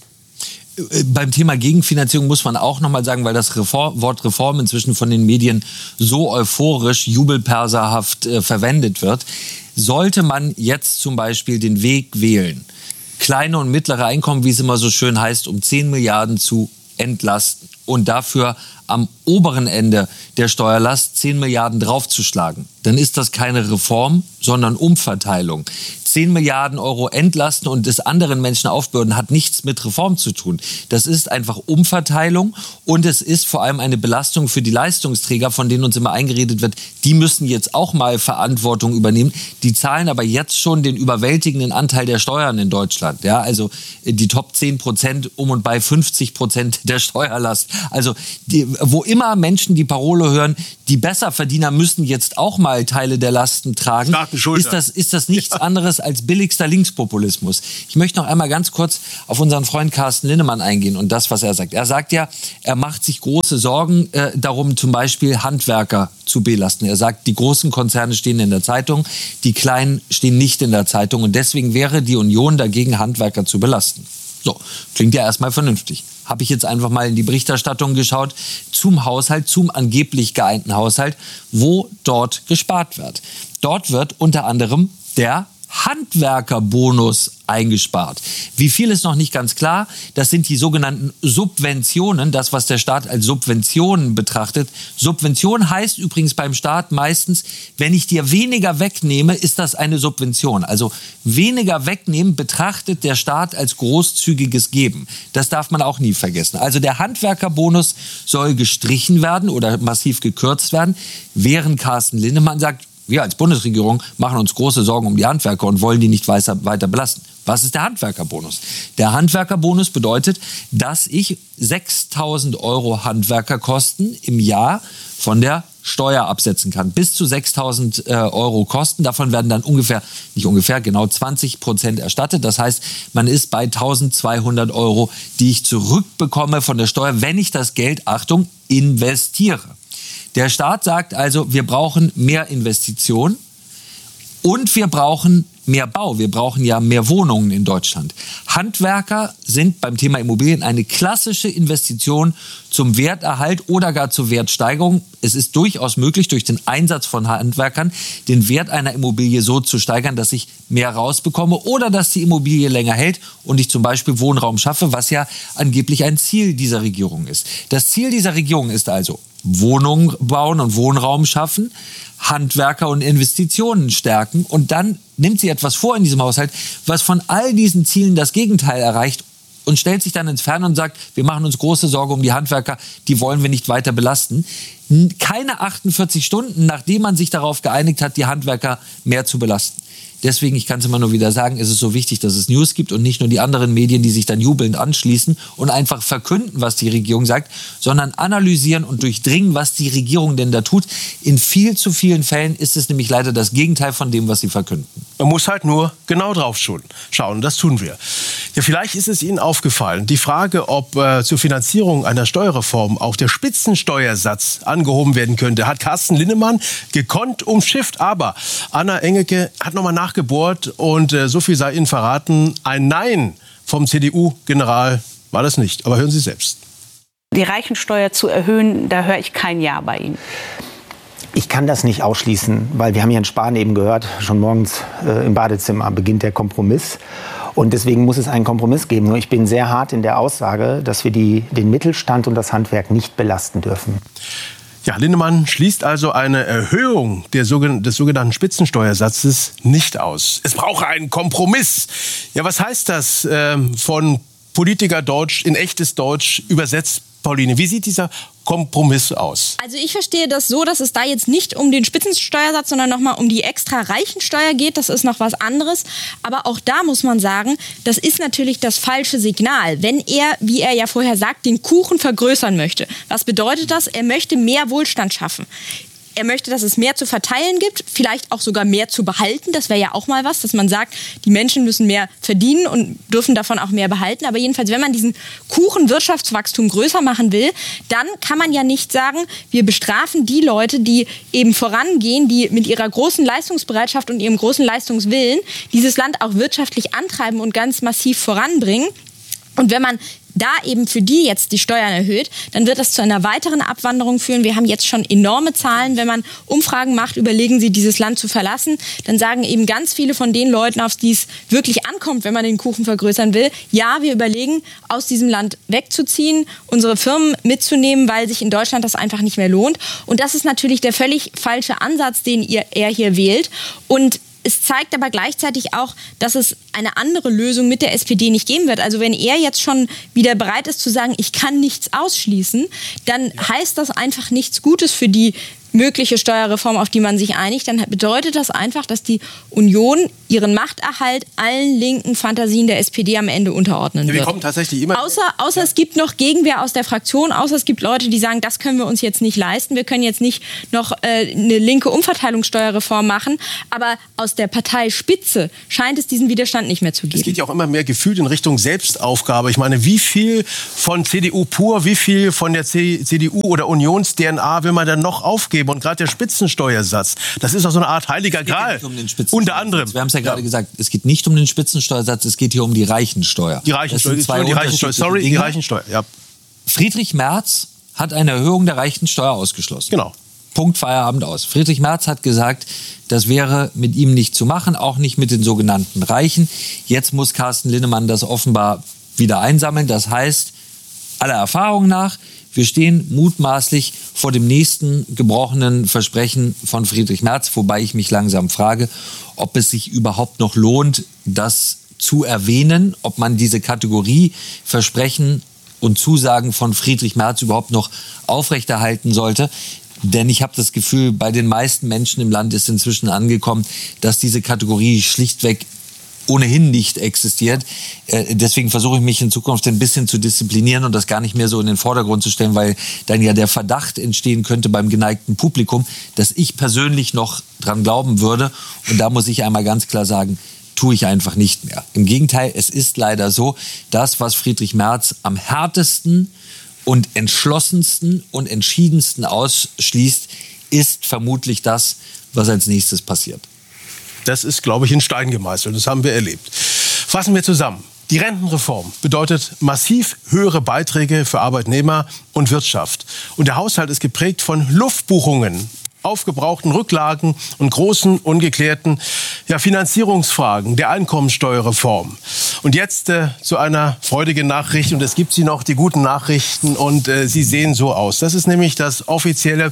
Beim Thema Gegenfinanzierung muss man auch nochmal sagen, weil das Wort Reform inzwischen von den Medien so euphorisch, jubelperserhaft verwendet wird, sollte man jetzt zum Beispiel den Weg wählen, kleine und mittlere Einkommen, wie es immer so schön heißt, um 10 Milliarden zu entlasten und dafür am oberen Ende der Steuerlast 10 Milliarden draufzuschlagen, dann ist das keine Reform, sondern Umverteilung. 10 Milliarden Euro entlasten und des anderen Menschen aufbürden, hat nichts mit Reform zu tun. Das ist einfach Umverteilung und es ist vor allem eine Belastung für die Leistungsträger, von denen uns immer eingeredet wird, die müssen jetzt auch mal Verantwortung übernehmen. Die zahlen aber jetzt schon den überwältigenden Anteil der Steuern in Deutschland. Ja, also die Top 10% um und bei 50% der Steuerlast. Also wo immer Menschen die Parole hören, die Besserverdiener müssen jetzt auch mal Teile der Lasten tragen, ist das nichts anderes als billigster Linkspopulismus. Ich möchte noch einmal ganz kurz auf unseren Freund Carsten Linnemann eingehen und das, was er sagt. Er sagt ja, er macht sich große Sorgen darum, zum Beispiel Handwerker zu belasten. Er sagt, die großen Konzerne stehen in der Zeitung, die kleinen stehen nicht in der Zeitung und deswegen wäre die Union dagegen, Handwerker zu belasten. So, klingt ja erstmal vernünftig. Habe ich jetzt einfach mal in die Berichterstattung geschaut zum Haushalt, zum angeblich geeinten Haushalt, wo dort gespart wird. Dort wird unter anderem der Handwerkerbonus eingespart. Wie viel ist noch nicht ganz klar. Das sind die sogenannten Subventionen, das, was der Staat als Subventionen betrachtet. Subvention heißt übrigens beim Staat meistens, wenn ich dir weniger wegnehme, ist das eine Subvention. Also weniger wegnehmen betrachtet der Staat als großzügiges Geben. Das darf man auch nie vergessen. Also der Handwerkerbonus soll gestrichen werden oder massiv gekürzt werden, während Carsten Linnemann sagt, wir als Bundesregierung machen uns große Sorgen um die Handwerker und wollen die nicht weiter belasten. Was ist der Handwerkerbonus? Der Handwerkerbonus bedeutet, dass ich 6.000 Euro Handwerkerkosten im Jahr von der Steuer absetzen kann. Bis zu 6.000 Euro Kosten. Davon werden dann genau 20% erstattet. Das heißt, man ist bei 1.200 Euro, die ich zurückbekomme von der Steuer, wenn ich das Geld, Achtung, investiere. Der Staat sagt also, wir brauchen mehr Investitionen und wir brauchen mehr Bau. Wir brauchen ja mehr Wohnungen in Deutschland. Handwerker sind beim Thema Immobilien eine klassische Investition zum Werterhalt oder gar zur Wertsteigerung. Es ist durchaus möglich, durch den Einsatz von Handwerkern den Wert einer Immobilie so zu steigern, dass ich mehr rausbekomme oder dass die Immobilie länger hält und ich zum Beispiel Wohnraum schaffe, was ja angeblich ein Ziel dieser Regierung ist. Das Ziel dieser Regierung ist also, Wohnungen bauen und Wohnraum schaffen, Handwerker und Investitionen stärken und dann nimmt sie etwas vor in diesem Haushalt, was von all diesen Zielen das Gegenteil erreicht und stellt sich dann ins Ferne und sagt, wir machen uns große Sorge um die Handwerker, die wollen wir nicht weiter belasten. Keine 48 Stunden, nachdem man sich darauf geeinigt hat, die Handwerker mehr zu belasten. Deswegen, ich kann es immer nur wieder sagen, ist es so wichtig, dass es News gibt und nicht nur die anderen Medien, die sich dann jubelnd anschließen und einfach verkünden, was die Regierung sagt, sondern analysieren und durchdringen, was die Regierung denn da tut. In viel zu vielen Fällen ist es nämlich leider das Gegenteil von dem, was sie verkünden. Man muss halt nur genau drauf schauen. Das tun wir. Ja, vielleicht ist es Ihnen aufgefallen, die Frage, ob zur Finanzierung einer Steuerreform auch der Spitzensteuersatz angehoben werden könnte, hat Carsten Linnemann gekonnt umschifft. Aber Anna Engelke hat nochmal nachgebohrt und so viel sei Ihnen verraten, ein Nein vom CDU-General war das nicht. Aber hören Sie selbst. Die Reichensteuer zu erhöhen, da höre ich kein Ja bei Ihnen. Ich kann das nicht ausschließen, weil wir haben ja in Spahn eben gehört, schon morgens im Badezimmer beginnt der Kompromiss. Und deswegen muss es einen Kompromiss geben. Nur ich bin sehr hart in der Aussage, dass wir den Mittelstand und das Handwerk nicht belasten dürfen. Ja, Linnemann schließt also eine Erhöhung des sogenannten Spitzensteuersatzes nicht aus. Es brauche einen Kompromiss. Ja, was heißt das von Politikerdeutsch in echtes Deutsch übersetzt, Pauline? Wie sieht dieser Kompromiss aus? Also ich verstehe das so, dass es da jetzt nicht um den Spitzensteuersatz, sondern nochmal um die extra Reichensteuer geht. Das ist noch was anderes. Aber auch da muss man sagen, das ist natürlich das falsche Signal. Wenn er, wie er ja vorher sagt, den Kuchen vergrößern möchte. Was bedeutet das? Er möchte mehr Wohlstand schaffen. Er möchte, dass es mehr zu verteilen gibt, vielleicht auch sogar mehr zu behalten. Das wäre ja auch mal was, dass man sagt, die Menschen müssen mehr verdienen und dürfen davon auch mehr behalten. Aber jedenfalls, wenn man diesen Kuchen Wirtschaftswachstum größer machen will, dann kann man ja nicht sagen, wir bestrafen die Leute, die eben vorangehen, die mit ihrer großen Leistungsbereitschaft und ihrem großen Leistungswillen dieses Land auch wirtschaftlich antreiben und ganz massiv voranbringen. Und wenn man da eben für die jetzt die Steuern erhöht, dann wird das zu einer weiteren Abwanderung führen. Wir haben jetzt schon enorme Zahlen. Wenn man Umfragen macht, überlegen sie, dieses Land zu verlassen, dann sagen eben ganz viele von den Leuten, auf die es wirklich ankommt, wenn man den Kuchen vergrößern will, ja, wir überlegen, aus diesem Land wegzuziehen, unsere Firmen mitzunehmen, weil sich in Deutschland das einfach nicht mehr lohnt. Und das ist natürlich der völlig falsche Ansatz, den er hier wählt. Und es zeigt aber gleichzeitig auch, dass es eine andere Lösung mit der SPD nicht geben wird. Also wenn er jetzt schon wieder bereit ist zu sagen, ich kann nichts ausschließen, dann heißt das einfach nichts Gutes für die mögliche Steuerreform, auf die man sich einigt. Dann bedeutet das einfach, dass die Union ihren Machterhalt allen linken Fantasien der SPD am Ende unterordnen wird. Wir kommen tatsächlich immer außer es gibt noch Gegenwehr aus der Fraktion, außer es gibt Leute, die sagen, das können wir uns jetzt nicht leisten. Wir können jetzt nicht noch eine linke Umverteilungssteuerreform machen. Aber aus der Parteispitze scheint es diesen Widerstand nicht mehr zu geben. Es geht ja auch immer mehr gefühlt in Richtung Selbstaufgabe. Ich meine, wie viel von CDU pur, wie viel von der CDU oder Unions-DNA will man dann noch aufgeben? Und gerade der Spitzensteuersatz, das ist auch so eine Art heiliger Gral. Unter anderem. Wir haben es ja gerade gesagt, es geht nicht um den Spitzensteuersatz, es geht hier um die Reichensteuer. Die Reichensteuer, die Reichensteuer, ja. Friedrich Merz hat eine Erhöhung der Reichensteuer ausgeschlossen. Genau. Punkt, Feierabend aus. Friedrich Merz hat gesagt, das wäre mit ihm nicht zu machen, auch nicht mit den sogenannten Reichen. Jetzt muss Carsten Linnemann das offenbar wieder einsammeln. Das heißt, aller Erfahrung nach, wir stehen mutmaßlich vor dem nächsten gebrochenen Versprechen von Friedrich Merz, wobei ich mich langsam frage, ob es sich überhaupt noch lohnt, das zu erwähnen, ob man diese Kategorie Versprechen und Zusagen von Friedrich Merz überhaupt noch aufrechterhalten sollte. Denn ich habe das Gefühl, bei den meisten Menschen im Land ist inzwischen angekommen, dass diese Kategorie schlichtweg ohnehin nicht existiert. Deswegen versuche ich mich in Zukunft ein bisschen zu disziplinieren und das gar nicht mehr so in den Vordergrund zu stellen, weil dann ja der Verdacht entstehen könnte beim geneigten Publikum, dass ich persönlich noch dran glauben würde. Und da muss ich einmal ganz klar sagen, tue ich einfach nicht mehr. Im Gegenteil, es ist leider so, das, was Friedrich Merz am härtesten und entschlossensten und entschiedensten ausschließt, ist vermutlich das, was als nächstes passiert. Das ist, glaube ich, in Stein gemeißelt. Das haben wir erlebt. Fassen wir zusammen. Die Rentenreform bedeutet massiv höhere Beiträge für Arbeitnehmer und Wirtschaft. Und der Haushalt ist geprägt von Luftbuchungen, aufgebrauchten Rücklagen und großen ungeklärten Finanzierungsfragen der Einkommensteuerreform. Und jetzt zu einer freudigen Nachricht. Und es gibt sie noch, die guten Nachrichten. Und sie sehen so aus. Das ist nämlich das offizielle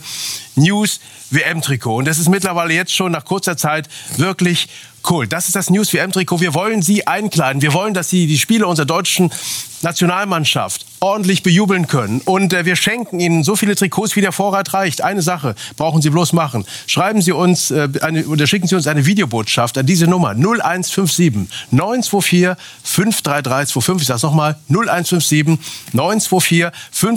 News-WM-Trikot. Und das ist mittlerweile jetzt schon nach kurzer Zeit wirklich cool. Das ist das News-WM-Trikot. Wir wollen Sie einkleiden. Wir wollen, dass Sie die Spiele unserer deutschen Nationalmannschaft ordentlich bejubeln können. Und wir schenken Ihnen so viele Trikots, wie der Vorrat reicht. Eine Sache brauchen Sie bloß machen. Schreiben Sie uns oder schicken Sie uns eine Videobotschaft an diese Nummer 0157 924 533 25. Ich sage es nochmal, 0157 924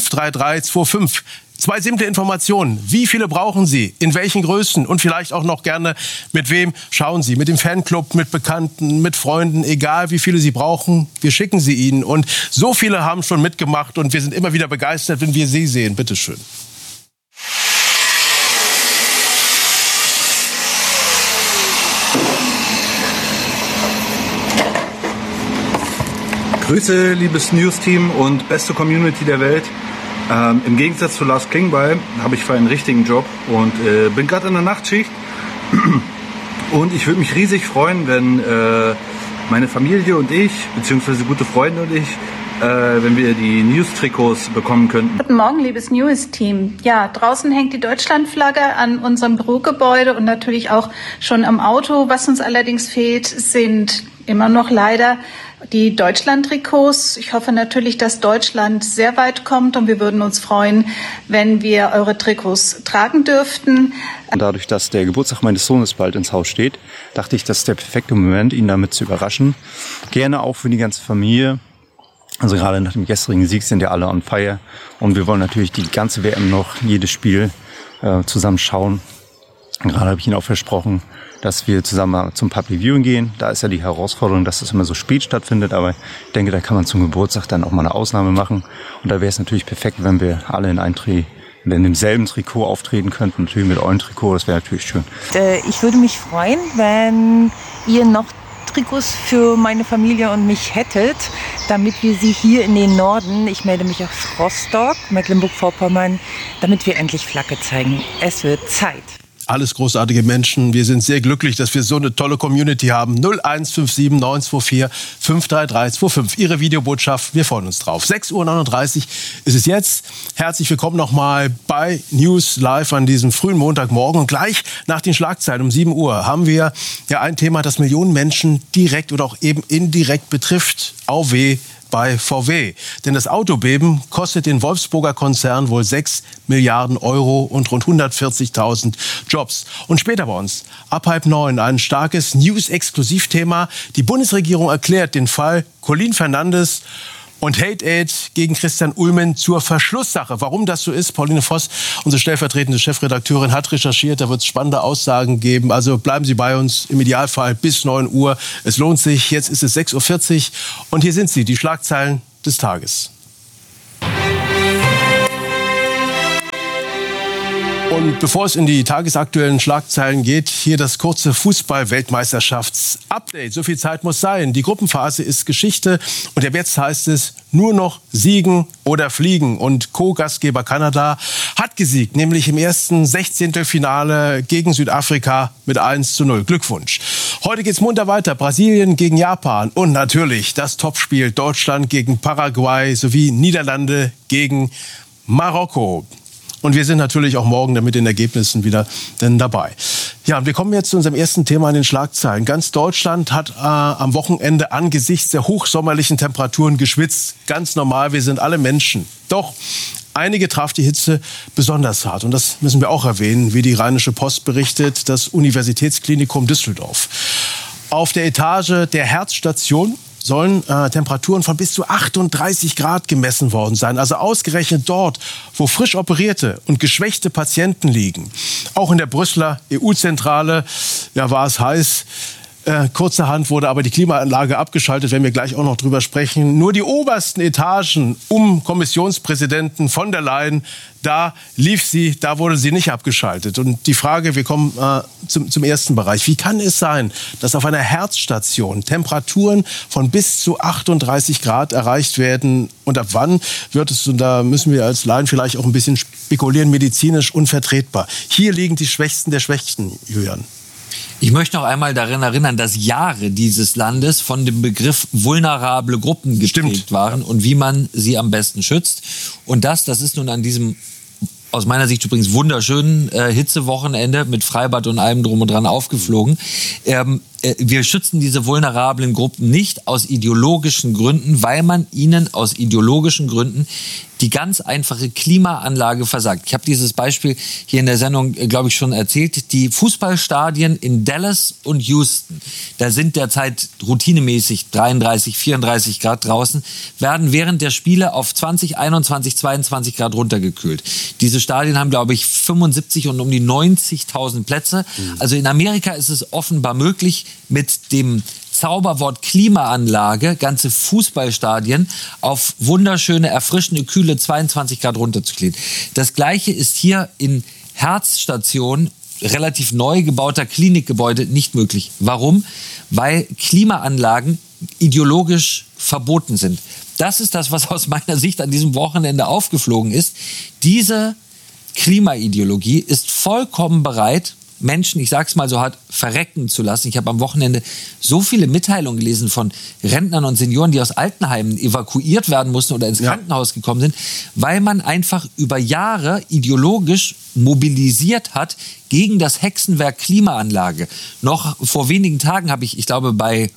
533 25. 2 simple Informationen. Wie viele brauchen Sie? In welchen Größen? Und vielleicht auch noch gerne mit wem? Schauen Sie, mit dem Fanclub, mit Bekannten, mit Freunden, egal wie viele Sie brauchen. Wir schicken sie Ihnen. Und so viele haben schon mitgemacht und wir sind immer wieder begeistert, wenn wir Sie sehen. Bitte schön. Grüße, liebes News-Team und beste Community der Welt. Im Gegensatz zu Lars Klingbeil habe ich einen richtigen Job und bin gerade in der Nachtschicht. Und ich würde mich riesig freuen, wenn meine Familie und ich, beziehungsweise gute Freunde und ich, wenn wir die News-Trikots bekommen könnten. Guten Morgen, liebes News-Team. Ja, draußen hängt die Deutschlandflagge an unserem Bürogebäude und natürlich auch schon am Auto. Was uns allerdings fehlt, sind immer noch leider die Deutschland-Trikots. Ich hoffe natürlich, dass Deutschland sehr weit kommt und wir würden uns freuen, wenn wir eure Trikots tragen dürften. Dadurch, dass der Geburtstag meines Sohnes bald ins Haus steht, dachte ich, das ist der perfekte Moment, ihn damit zu überraschen. Gerne auch für die ganze Familie. Also gerade nach dem gestrigen Sieg sind ja alle on fire. Und wir wollen natürlich die ganze WM noch, jedes Spiel zusammen schauen. Und gerade habe ich Ihnen auch versprochen, dass wir zusammen zum Public Viewing gehen. Da ist ja die Herausforderung, dass das immer so spät stattfindet. Aber ich denke, da kann man zum Geburtstag dann auch mal eine Ausnahme machen. Und da wäre es natürlich perfekt, wenn wir alle in demselben Trikot auftreten könnten. Natürlich mit eurem Trikot, das wäre natürlich schön. Ich würde mich freuen, wenn ihr noch Trikots für meine Familie und mich hättet, damit wir sie hier in den Norden, ich melde mich aus Rostock, Mecklenburg-Vorpommern, damit wir endlich Flagge zeigen. Es wird Zeit. Alles großartige Menschen. Wir sind sehr glücklich, dass wir so eine tolle Community haben. 0157 924 53325. Ihre Videobotschaft, wir freuen uns drauf. 6:39 Uhr ist es jetzt. Herzlich willkommen nochmal bei News Live an diesem frühen Montagmorgen. Und gleich nach den Schlagzeilen um 7 Uhr haben wir ja ein Thema, das Millionen Menschen direkt oder auch eben indirekt betrifft. Auweh bei VW. Denn das Autobeben kostet den Wolfsburger Konzern wohl 6 Milliarden Euro und rund 140.000 Jobs. Und später bei uns, ab 8:30, ein starkes News-Exklusivthema. Die Bundesregierung erklärt den Fall Colin Fernandes und Hate Aid gegen Christian Ulmen zur Verschlusssache. Warum das so ist, Pauline Voss, unsere stellvertretende Chefredakteurin, hat recherchiert. Da wird es spannende Aussagen geben. Also bleiben Sie bei uns, im Idealfall bis 9 Uhr. Es lohnt sich. Jetzt ist es 6:40 Uhr und hier sind sie, die Schlagzeilen des Tages. Und bevor es in die tagesaktuellen Schlagzeilen geht, hier das kurze Fußball-Weltmeisterschafts-Update. So viel Zeit muss sein. Die Gruppenphase ist Geschichte und ab jetzt heißt es nur noch siegen oder fliegen. Und Co-Gastgeber Kanada hat gesiegt, nämlich im ersten 16. gegen Südafrika mit 1:0. Glückwunsch. Heute geht's munter weiter. Brasilien gegen Japan und natürlich das Topspiel Deutschland gegen Paraguay sowie Niederlande gegen Marokko. Und wir sind natürlich auch morgen dann mit den Ergebnissen wieder dabei. Ja, und wir kommen jetzt zu unserem ersten Thema in den Schlagzeilen. Ganz Deutschland hat am Wochenende angesichts der hochsommerlichen Temperaturen geschwitzt. Ganz normal, wir sind alle Menschen. Doch einige traf die Hitze besonders hart. Und das müssen wir auch erwähnen, wie die Rheinische Post berichtet, das Universitätsklinikum Düsseldorf. Auf der Etage der Herzstation sollen Temperaturen von bis zu 38 Grad gemessen worden sein. Also ausgerechnet dort, wo frisch operierte und geschwächte Patienten liegen. Auch in der Brüsseler EU-Zentrale war es heiß. Kurzerhand wurde aber die Klimaanlage abgeschaltet, wenn wir gleich auch noch drüber sprechen. Nur die obersten Etagen um Kommissionspräsidenten von der Leyen, da wurde sie nicht abgeschaltet. Und die Frage, wir kommen zum ersten Bereich. Wie kann es sein, dass auf einer Herzstation Temperaturen von bis zu 38 Grad erreicht werden? Und ab wann wird es, und da müssen wir als Laien vielleicht auch ein bisschen spekulieren, medizinisch unvertretbar? Hier liegen die Schwächsten der Schwächsten, Julian. Ich möchte noch einmal daran erinnern, dass Jahre dieses Landes von dem Begriff vulnerable Gruppen geprägt waren und wie man sie am besten schützt. Und das ist nun an diesem, aus meiner Sicht übrigens wunderschönen Hitzewochenende mit Freibad und allem drum und dran aufgeflogen. Wir schützen diese vulnerablen Gruppen nicht aus ideologischen Gründen, weil man ihnen aus ideologischen Gründen die ganz einfache Klimaanlage versagt. Ich habe dieses Beispiel hier in der Sendung, glaube ich, schon erzählt. Die Fußballstadien in Dallas und Houston, da sind derzeit routinemäßig 33, 34 Grad draußen, werden während der Spiele auf 20, 21, 22 Grad runtergekühlt. Diese Stadien haben, glaube ich, 75 und um die 90.000 Plätze. Also in Amerika ist es offenbar möglich, mit dem Zauberwort Klimaanlage ganze Fußballstadien auf wunderschöne, erfrischende, kühle 22 Grad runterzukühlen. Das Gleiche ist hier in Herzstationen, relativ neu gebauter Klinikgebäude, nicht möglich. Warum? Weil Klimaanlagen ideologisch verboten sind. Das ist das, was aus meiner Sicht an diesem Wochenende aufgeflogen ist. Diese Klimaideologie ist vollkommen bereit, Menschen, ich sag's mal so hart, verrecken zu lassen. Ich habe am Wochenende so viele Mitteilungen gelesen von Rentnern und Senioren, die aus Altenheimen evakuiert werden mussten oder ins Krankenhaus gekommen sind, weil man einfach über Jahre ideologisch mobilisiert hat gegen das Hexenwerk Klimaanlage. Noch vor wenigen Tagen habe ich glaube bei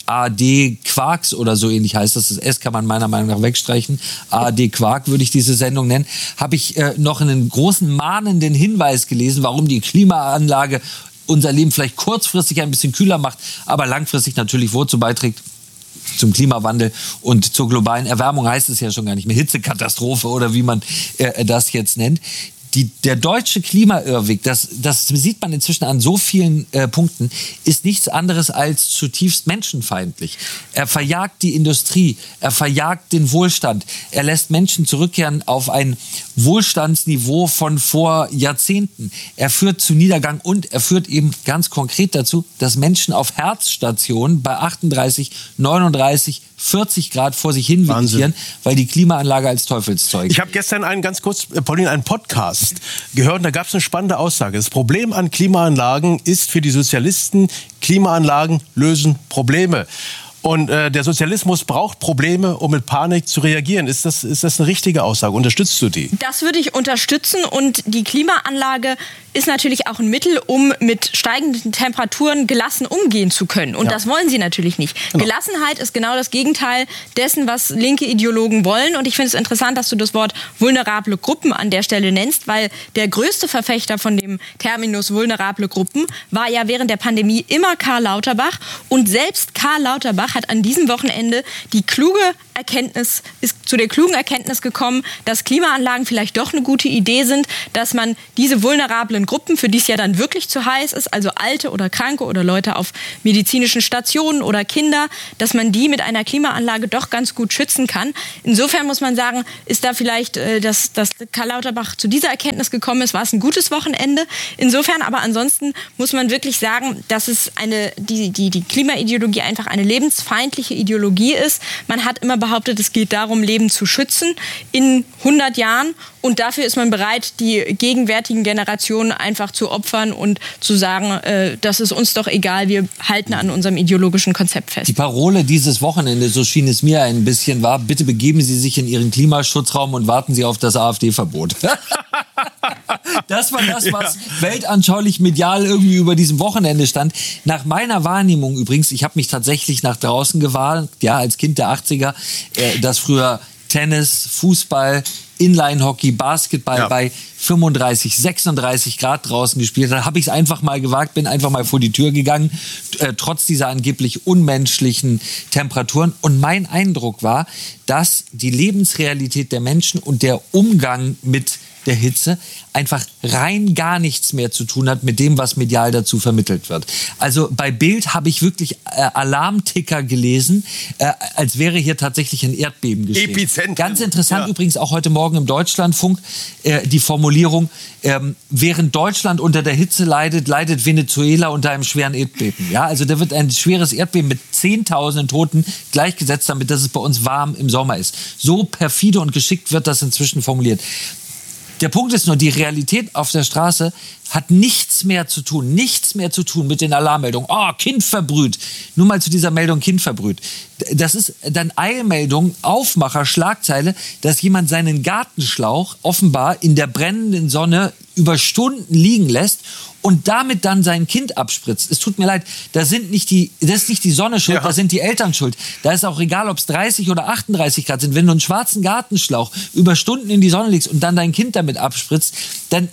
ARD Quarks oder so ähnlich heißt das. Das S kann man meiner Meinung nach wegstreichen. ARD Quark würde ich diese Sendung nennen. Habe ich noch einen großen mahnenden Hinweis gelesen, warum die Klimaanlage unser Leben vielleicht kurzfristig ein bisschen kühler macht, aber langfristig natürlich wozu beiträgt? Zum Klimawandel und zur globalen Erwärmung heißt es ja schon gar nicht mehr Hitzekatastrophe oder wie man das jetzt nennt. Der deutsche Klimairrweg, das sieht man inzwischen an so vielen Punkten, ist nichts anderes als zutiefst menschenfeindlich. Er verjagt die Industrie, er verjagt den Wohlstand, er lässt Menschen zurückkehren auf ein Wohlstandsniveau von vor Jahrzehnten. Er führt zu Niedergang und er führt eben ganz konkret dazu, dass Menschen auf Herzstationen bei 38, 39, 40 Grad vor sich hin vegetieren, weil die Klimaanlage als Teufelszeug. Ich habe gestern einen Podcast gehört und da gab es eine spannende Aussage. Das Problem an Klimaanlagen ist für die Sozialisten, Klimaanlagen lösen Probleme. Und der Sozialismus braucht Probleme, um mit Panik zu reagieren. Ist das eine richtige Aussage? Unterstützt du die? Das würde ich unterstützen und die Klimaanlage ist natürlich auch ein Mittel, um mit steigenden Temperaturen gelassen umgehen zu können. Und das wollen sie natürlich nicht. Genau. Gelassenheit ist genau das Gegenteil dessen, was linke Ideologen wollen. Und ich finde es interessant, dass du das Wort vulnerable Gruppen an der Stelle nennst, weil der größte Verfechter von dem Terminus vulnerable Gruppen war ja während der Pandemie immer Karl Lauterbach. Und selbst Karl Lauterbach hat an diesem Wochenende ist zu der klugen Erkenntnis gekommen, dass Klimaanlagen vielleicht doch eine gute Idee sind, dass man diese vulnerablen Gruppen, für die es ja dann wirklich zu heiß ist, also Alte oder Kranke oder Leute auf medizinischen Stationen oder Kinder, dass man die mit einer Klimaanlage doch ganz gut schützen kann. Insofern muss man sagen, ist da vielleicht, dass Karl Lauterbach zu dieser Erkenntnis gekommen ist, war es ein gutes Wochenende. Insofern, aber ansonsten muss man wirklich sagen, dass es die Klimaideologie einfach eine lebensfeindliche Ideologie ist. Man hat immer behauptet, es geht darum, Leben zu schützen in 100 Jahren. Und dafür ist man bereit, die gegenwärtigen Generationen einfach zu opfern und zu sagen, das ist uns doch egal, wir halten an unserem ideologischen Konzept fest. Die Parole dieses Wochenende, so schien es mir ein bisschen, war: Bitte begeben Sie sich in Ihren Klimaschutzraum und warten Sie auf das AfD-Verbot. Das war das, was weltanschaulich medial irgendwie über diesem Wochenende stand. Nach meiner Wahrnehmung übrigens, ich habe mich tatsächlich nach draußen gewagt, ja, als Kind der 80er, das früher Tennis, Fußball, Inline-Hockey, Basketball bei 35, 36 Grad draußen gespielt hat, habe ich es einfach mal gewagt, bin einfach mal vor die Tür gegangen, trotz dieser angeblich unmenschlichen Temperaturen. Und mein Eindruck war, dass die Lebensrealität der Menschen und der Umgang mit der Hitze einfach rein gar nichts mehr zu tun hat mit dem, was medial dazu vermittelt wird. Also bei Bild habe ich wirklich Alarmticker gelesen, als wäre hier tatsächlich ein Erdbeben geschehen. Epizentrum. Ganz interessant übrigens auch heute Morgen im Deutschlandfunk die Formulierung, während Deutschland unter der Hitze leidet Venezuela unter einem schweren Erdbeben. Ja, also da wird ein schweres Erdbeben mit 10.000 Toten gleichgesetzt damit, dass es bei uns warm im Sommer ist. So perfide und geschickt wird das inzwischen formuliert. Der Punkt ist nur, die Realität auf der Straße hat nichts mehr zu tun mit den Alarmmeldungen. Oh, Kind verbrüht. Nur mal zu dieser Meldung Kind verbrüht. Das ist dann Eilmeldung, Aufmacher, Schlagzeile, dass jemand seinen Gartenschlauch offenbar in der brennenden Sonne über Stunden liegen lässt und damit dann sein Kind abspritzt. Es tut mir leid, das ist nicht die Sonne schuld, da sind die Eltern schuld. Da ist auch egal, ob es 30 oder 38 Grad sind. Wenn du einen schwarzen Gartenschlauch über Stunden in die Sonne legst und dann dein Kind damit abspritzt, dann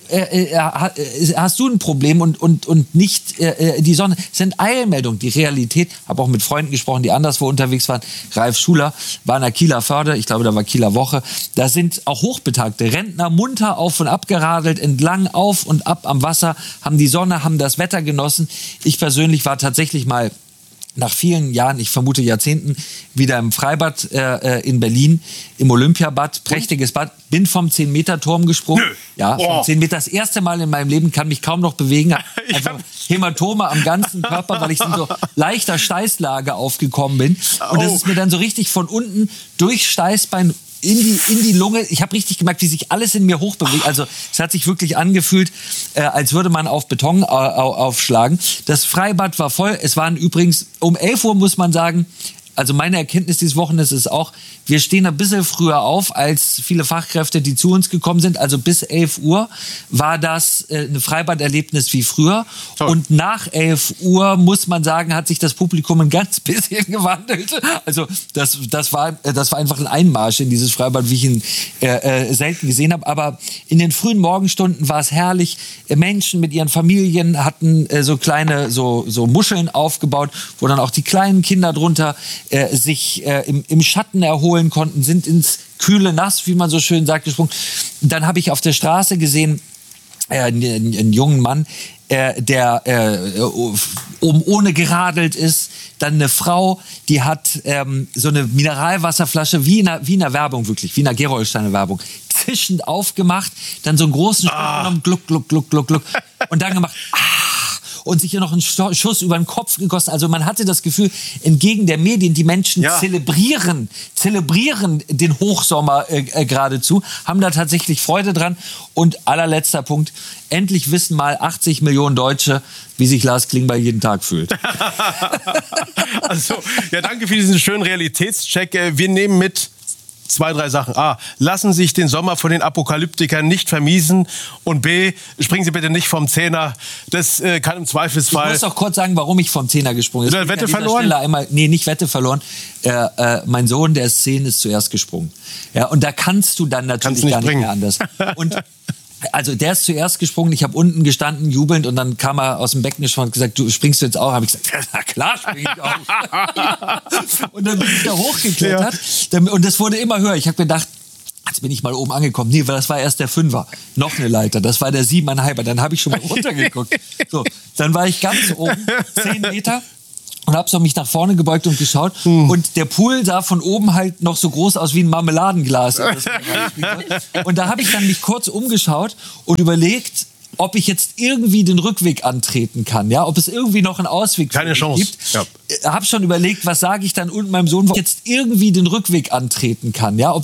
hast du ein Problem und nicht die Sonne. Das sind Eilmeldungen. Die Realität, habe auch mit Freunden gesprochen, die anderswo unterwegs waren. Ralf Schuler war in der Kieler Förde, ich glaube, da war Kieler Woche. Da sind auch hochbetagte Rentner munter auf und ab geradelt, entlang auf und ab am Wasser, haben die Sonne, haben das Wetter genossen. Ich persönlich war tatsächlich mal nach vielen Jahren, ich vermute Jahrzehnten, wieder im Freibad in Berlin, im Olympiabad, prächtiges Bad, bin vom 10-Meter-Turm gesprungen. Ja, vom 10 Meter, das erste Mal in meinem Leben, kann mich kaum noch bewegen, einfach Hämatome am ganzen Körper, weil ich in so leichter Steißlage aufgekommen bin. Und das ist mir dann so richtig von unten durch Steißbein in die Lunge. Ich habe richtig gemerkt, wie sich alles in mir hochbewegt. Also es hat sich wirklich angefühlt, als würde man auf Beton aufschlagen. Das Freibad war voll. Es waren übrigens um 11 Uhr, muss man sagen, also meine Erkenntnis dieses Wochenendes ist auch, wir stehen ein bisschen früher auf als viele Fachkräfte, die zu uns gekommen sind. Also bis 11 Uhr war das ein Freibad-Erlebnis wie früher. Toll. Und nach 11 Uhr, muss man sagen, hat sich das Publikum ein ganz bisschen gewandelt. Also das war einfach ein Einmarsch in dieses Freibad, wie ich ihn selten gesehen habe. Aber in den frühen Morgenstunden war es herrlich. Menschen mit ihren Familien hatten so kleine so Muscheln aufgebaut, wo dann auch die kleinen Kinder drunter sich im Schatten erholen konnten, sind ins kühle Nass, wie man so schön sagt, gesprungen. Dann habe ich auf der Straße gesehen, einen jungen Mann, der oben ohne geradelt ist. Dann eine Frau, die hat so eine Mineralwasserflasche, wie in einer Werbung wirklich, wie in einer Gerolsteiner Werbung, zischend aufgemacht, dann so einen großen Schluck genommen, gluck, gluck, gluck, gluck, gluck. Und dann gemacht, und sich hier noch einen Schuss über den Kopf gegossen. Also man hatte das Gefühl, entgegen der Medien, die Menschen zelebrieren den Hochsommer geradezu, haben da tatsächlich Freude dran. Und allerletzter Punkt, endlich wissen mal 80 Millionen Deutsche, wie sich Lars Klingbeil jeden Tag fühlt. Also, ja, danke für diesen schönen Realitätscheck. Wir nehmen mit 2, 3 Sachen. A, lassen Sie sich den Sommer von den Apokalyptikern nicht vermiesen. Und B, springen Sie bitte nicht vom Zehner. Das kann im Zweifelsfall... Ich muss auch kurz sagen, warum ich vom Zehner gesprungen bin. Wette verloren? Nicht Wette verloren. Mein Sohn, der ist 10, ist zuerst gesprungen. Ja, und da kannst du dann natürlich gar nicht mehr anders. Und also der ist zuerst gesprungen, ich habe unten gestanden, jubelnd, und dann kam er aus dem Becken und hat gesagt, du springst jetzt auch? Habe ich gesagt, na klar spring ich auch. Und dann bin ich da hochgeklettert und das wurde immer höher. Ich habe gedacht, jetzt bin ich mal oben angekommen. Nee, das war erst der 5er. Noch eine Leiter, das war der 7,5er. Dann habe ich schon mal runtergeguckt. So, dann war ich ganz oben, 10 Meter. Und habe so mich nach vorne gebeugt und geschaut. Und der Pool sah von oben halt noch so groß aus wie ein Marmeladenglas. Und da habe ich dann mich kurz umgeschaut und überlegt, ob ich jetzt irgendwie den Rückweg antreten kann, ja, ob es irgendwie noch einen Ausweg Keine Chance. Gibt. Ja. Habe schon überlegt, was sage ich dann unten meinem Sohn, ob ich jetzt irgendwie den Rückweg antreten kann, ja, ob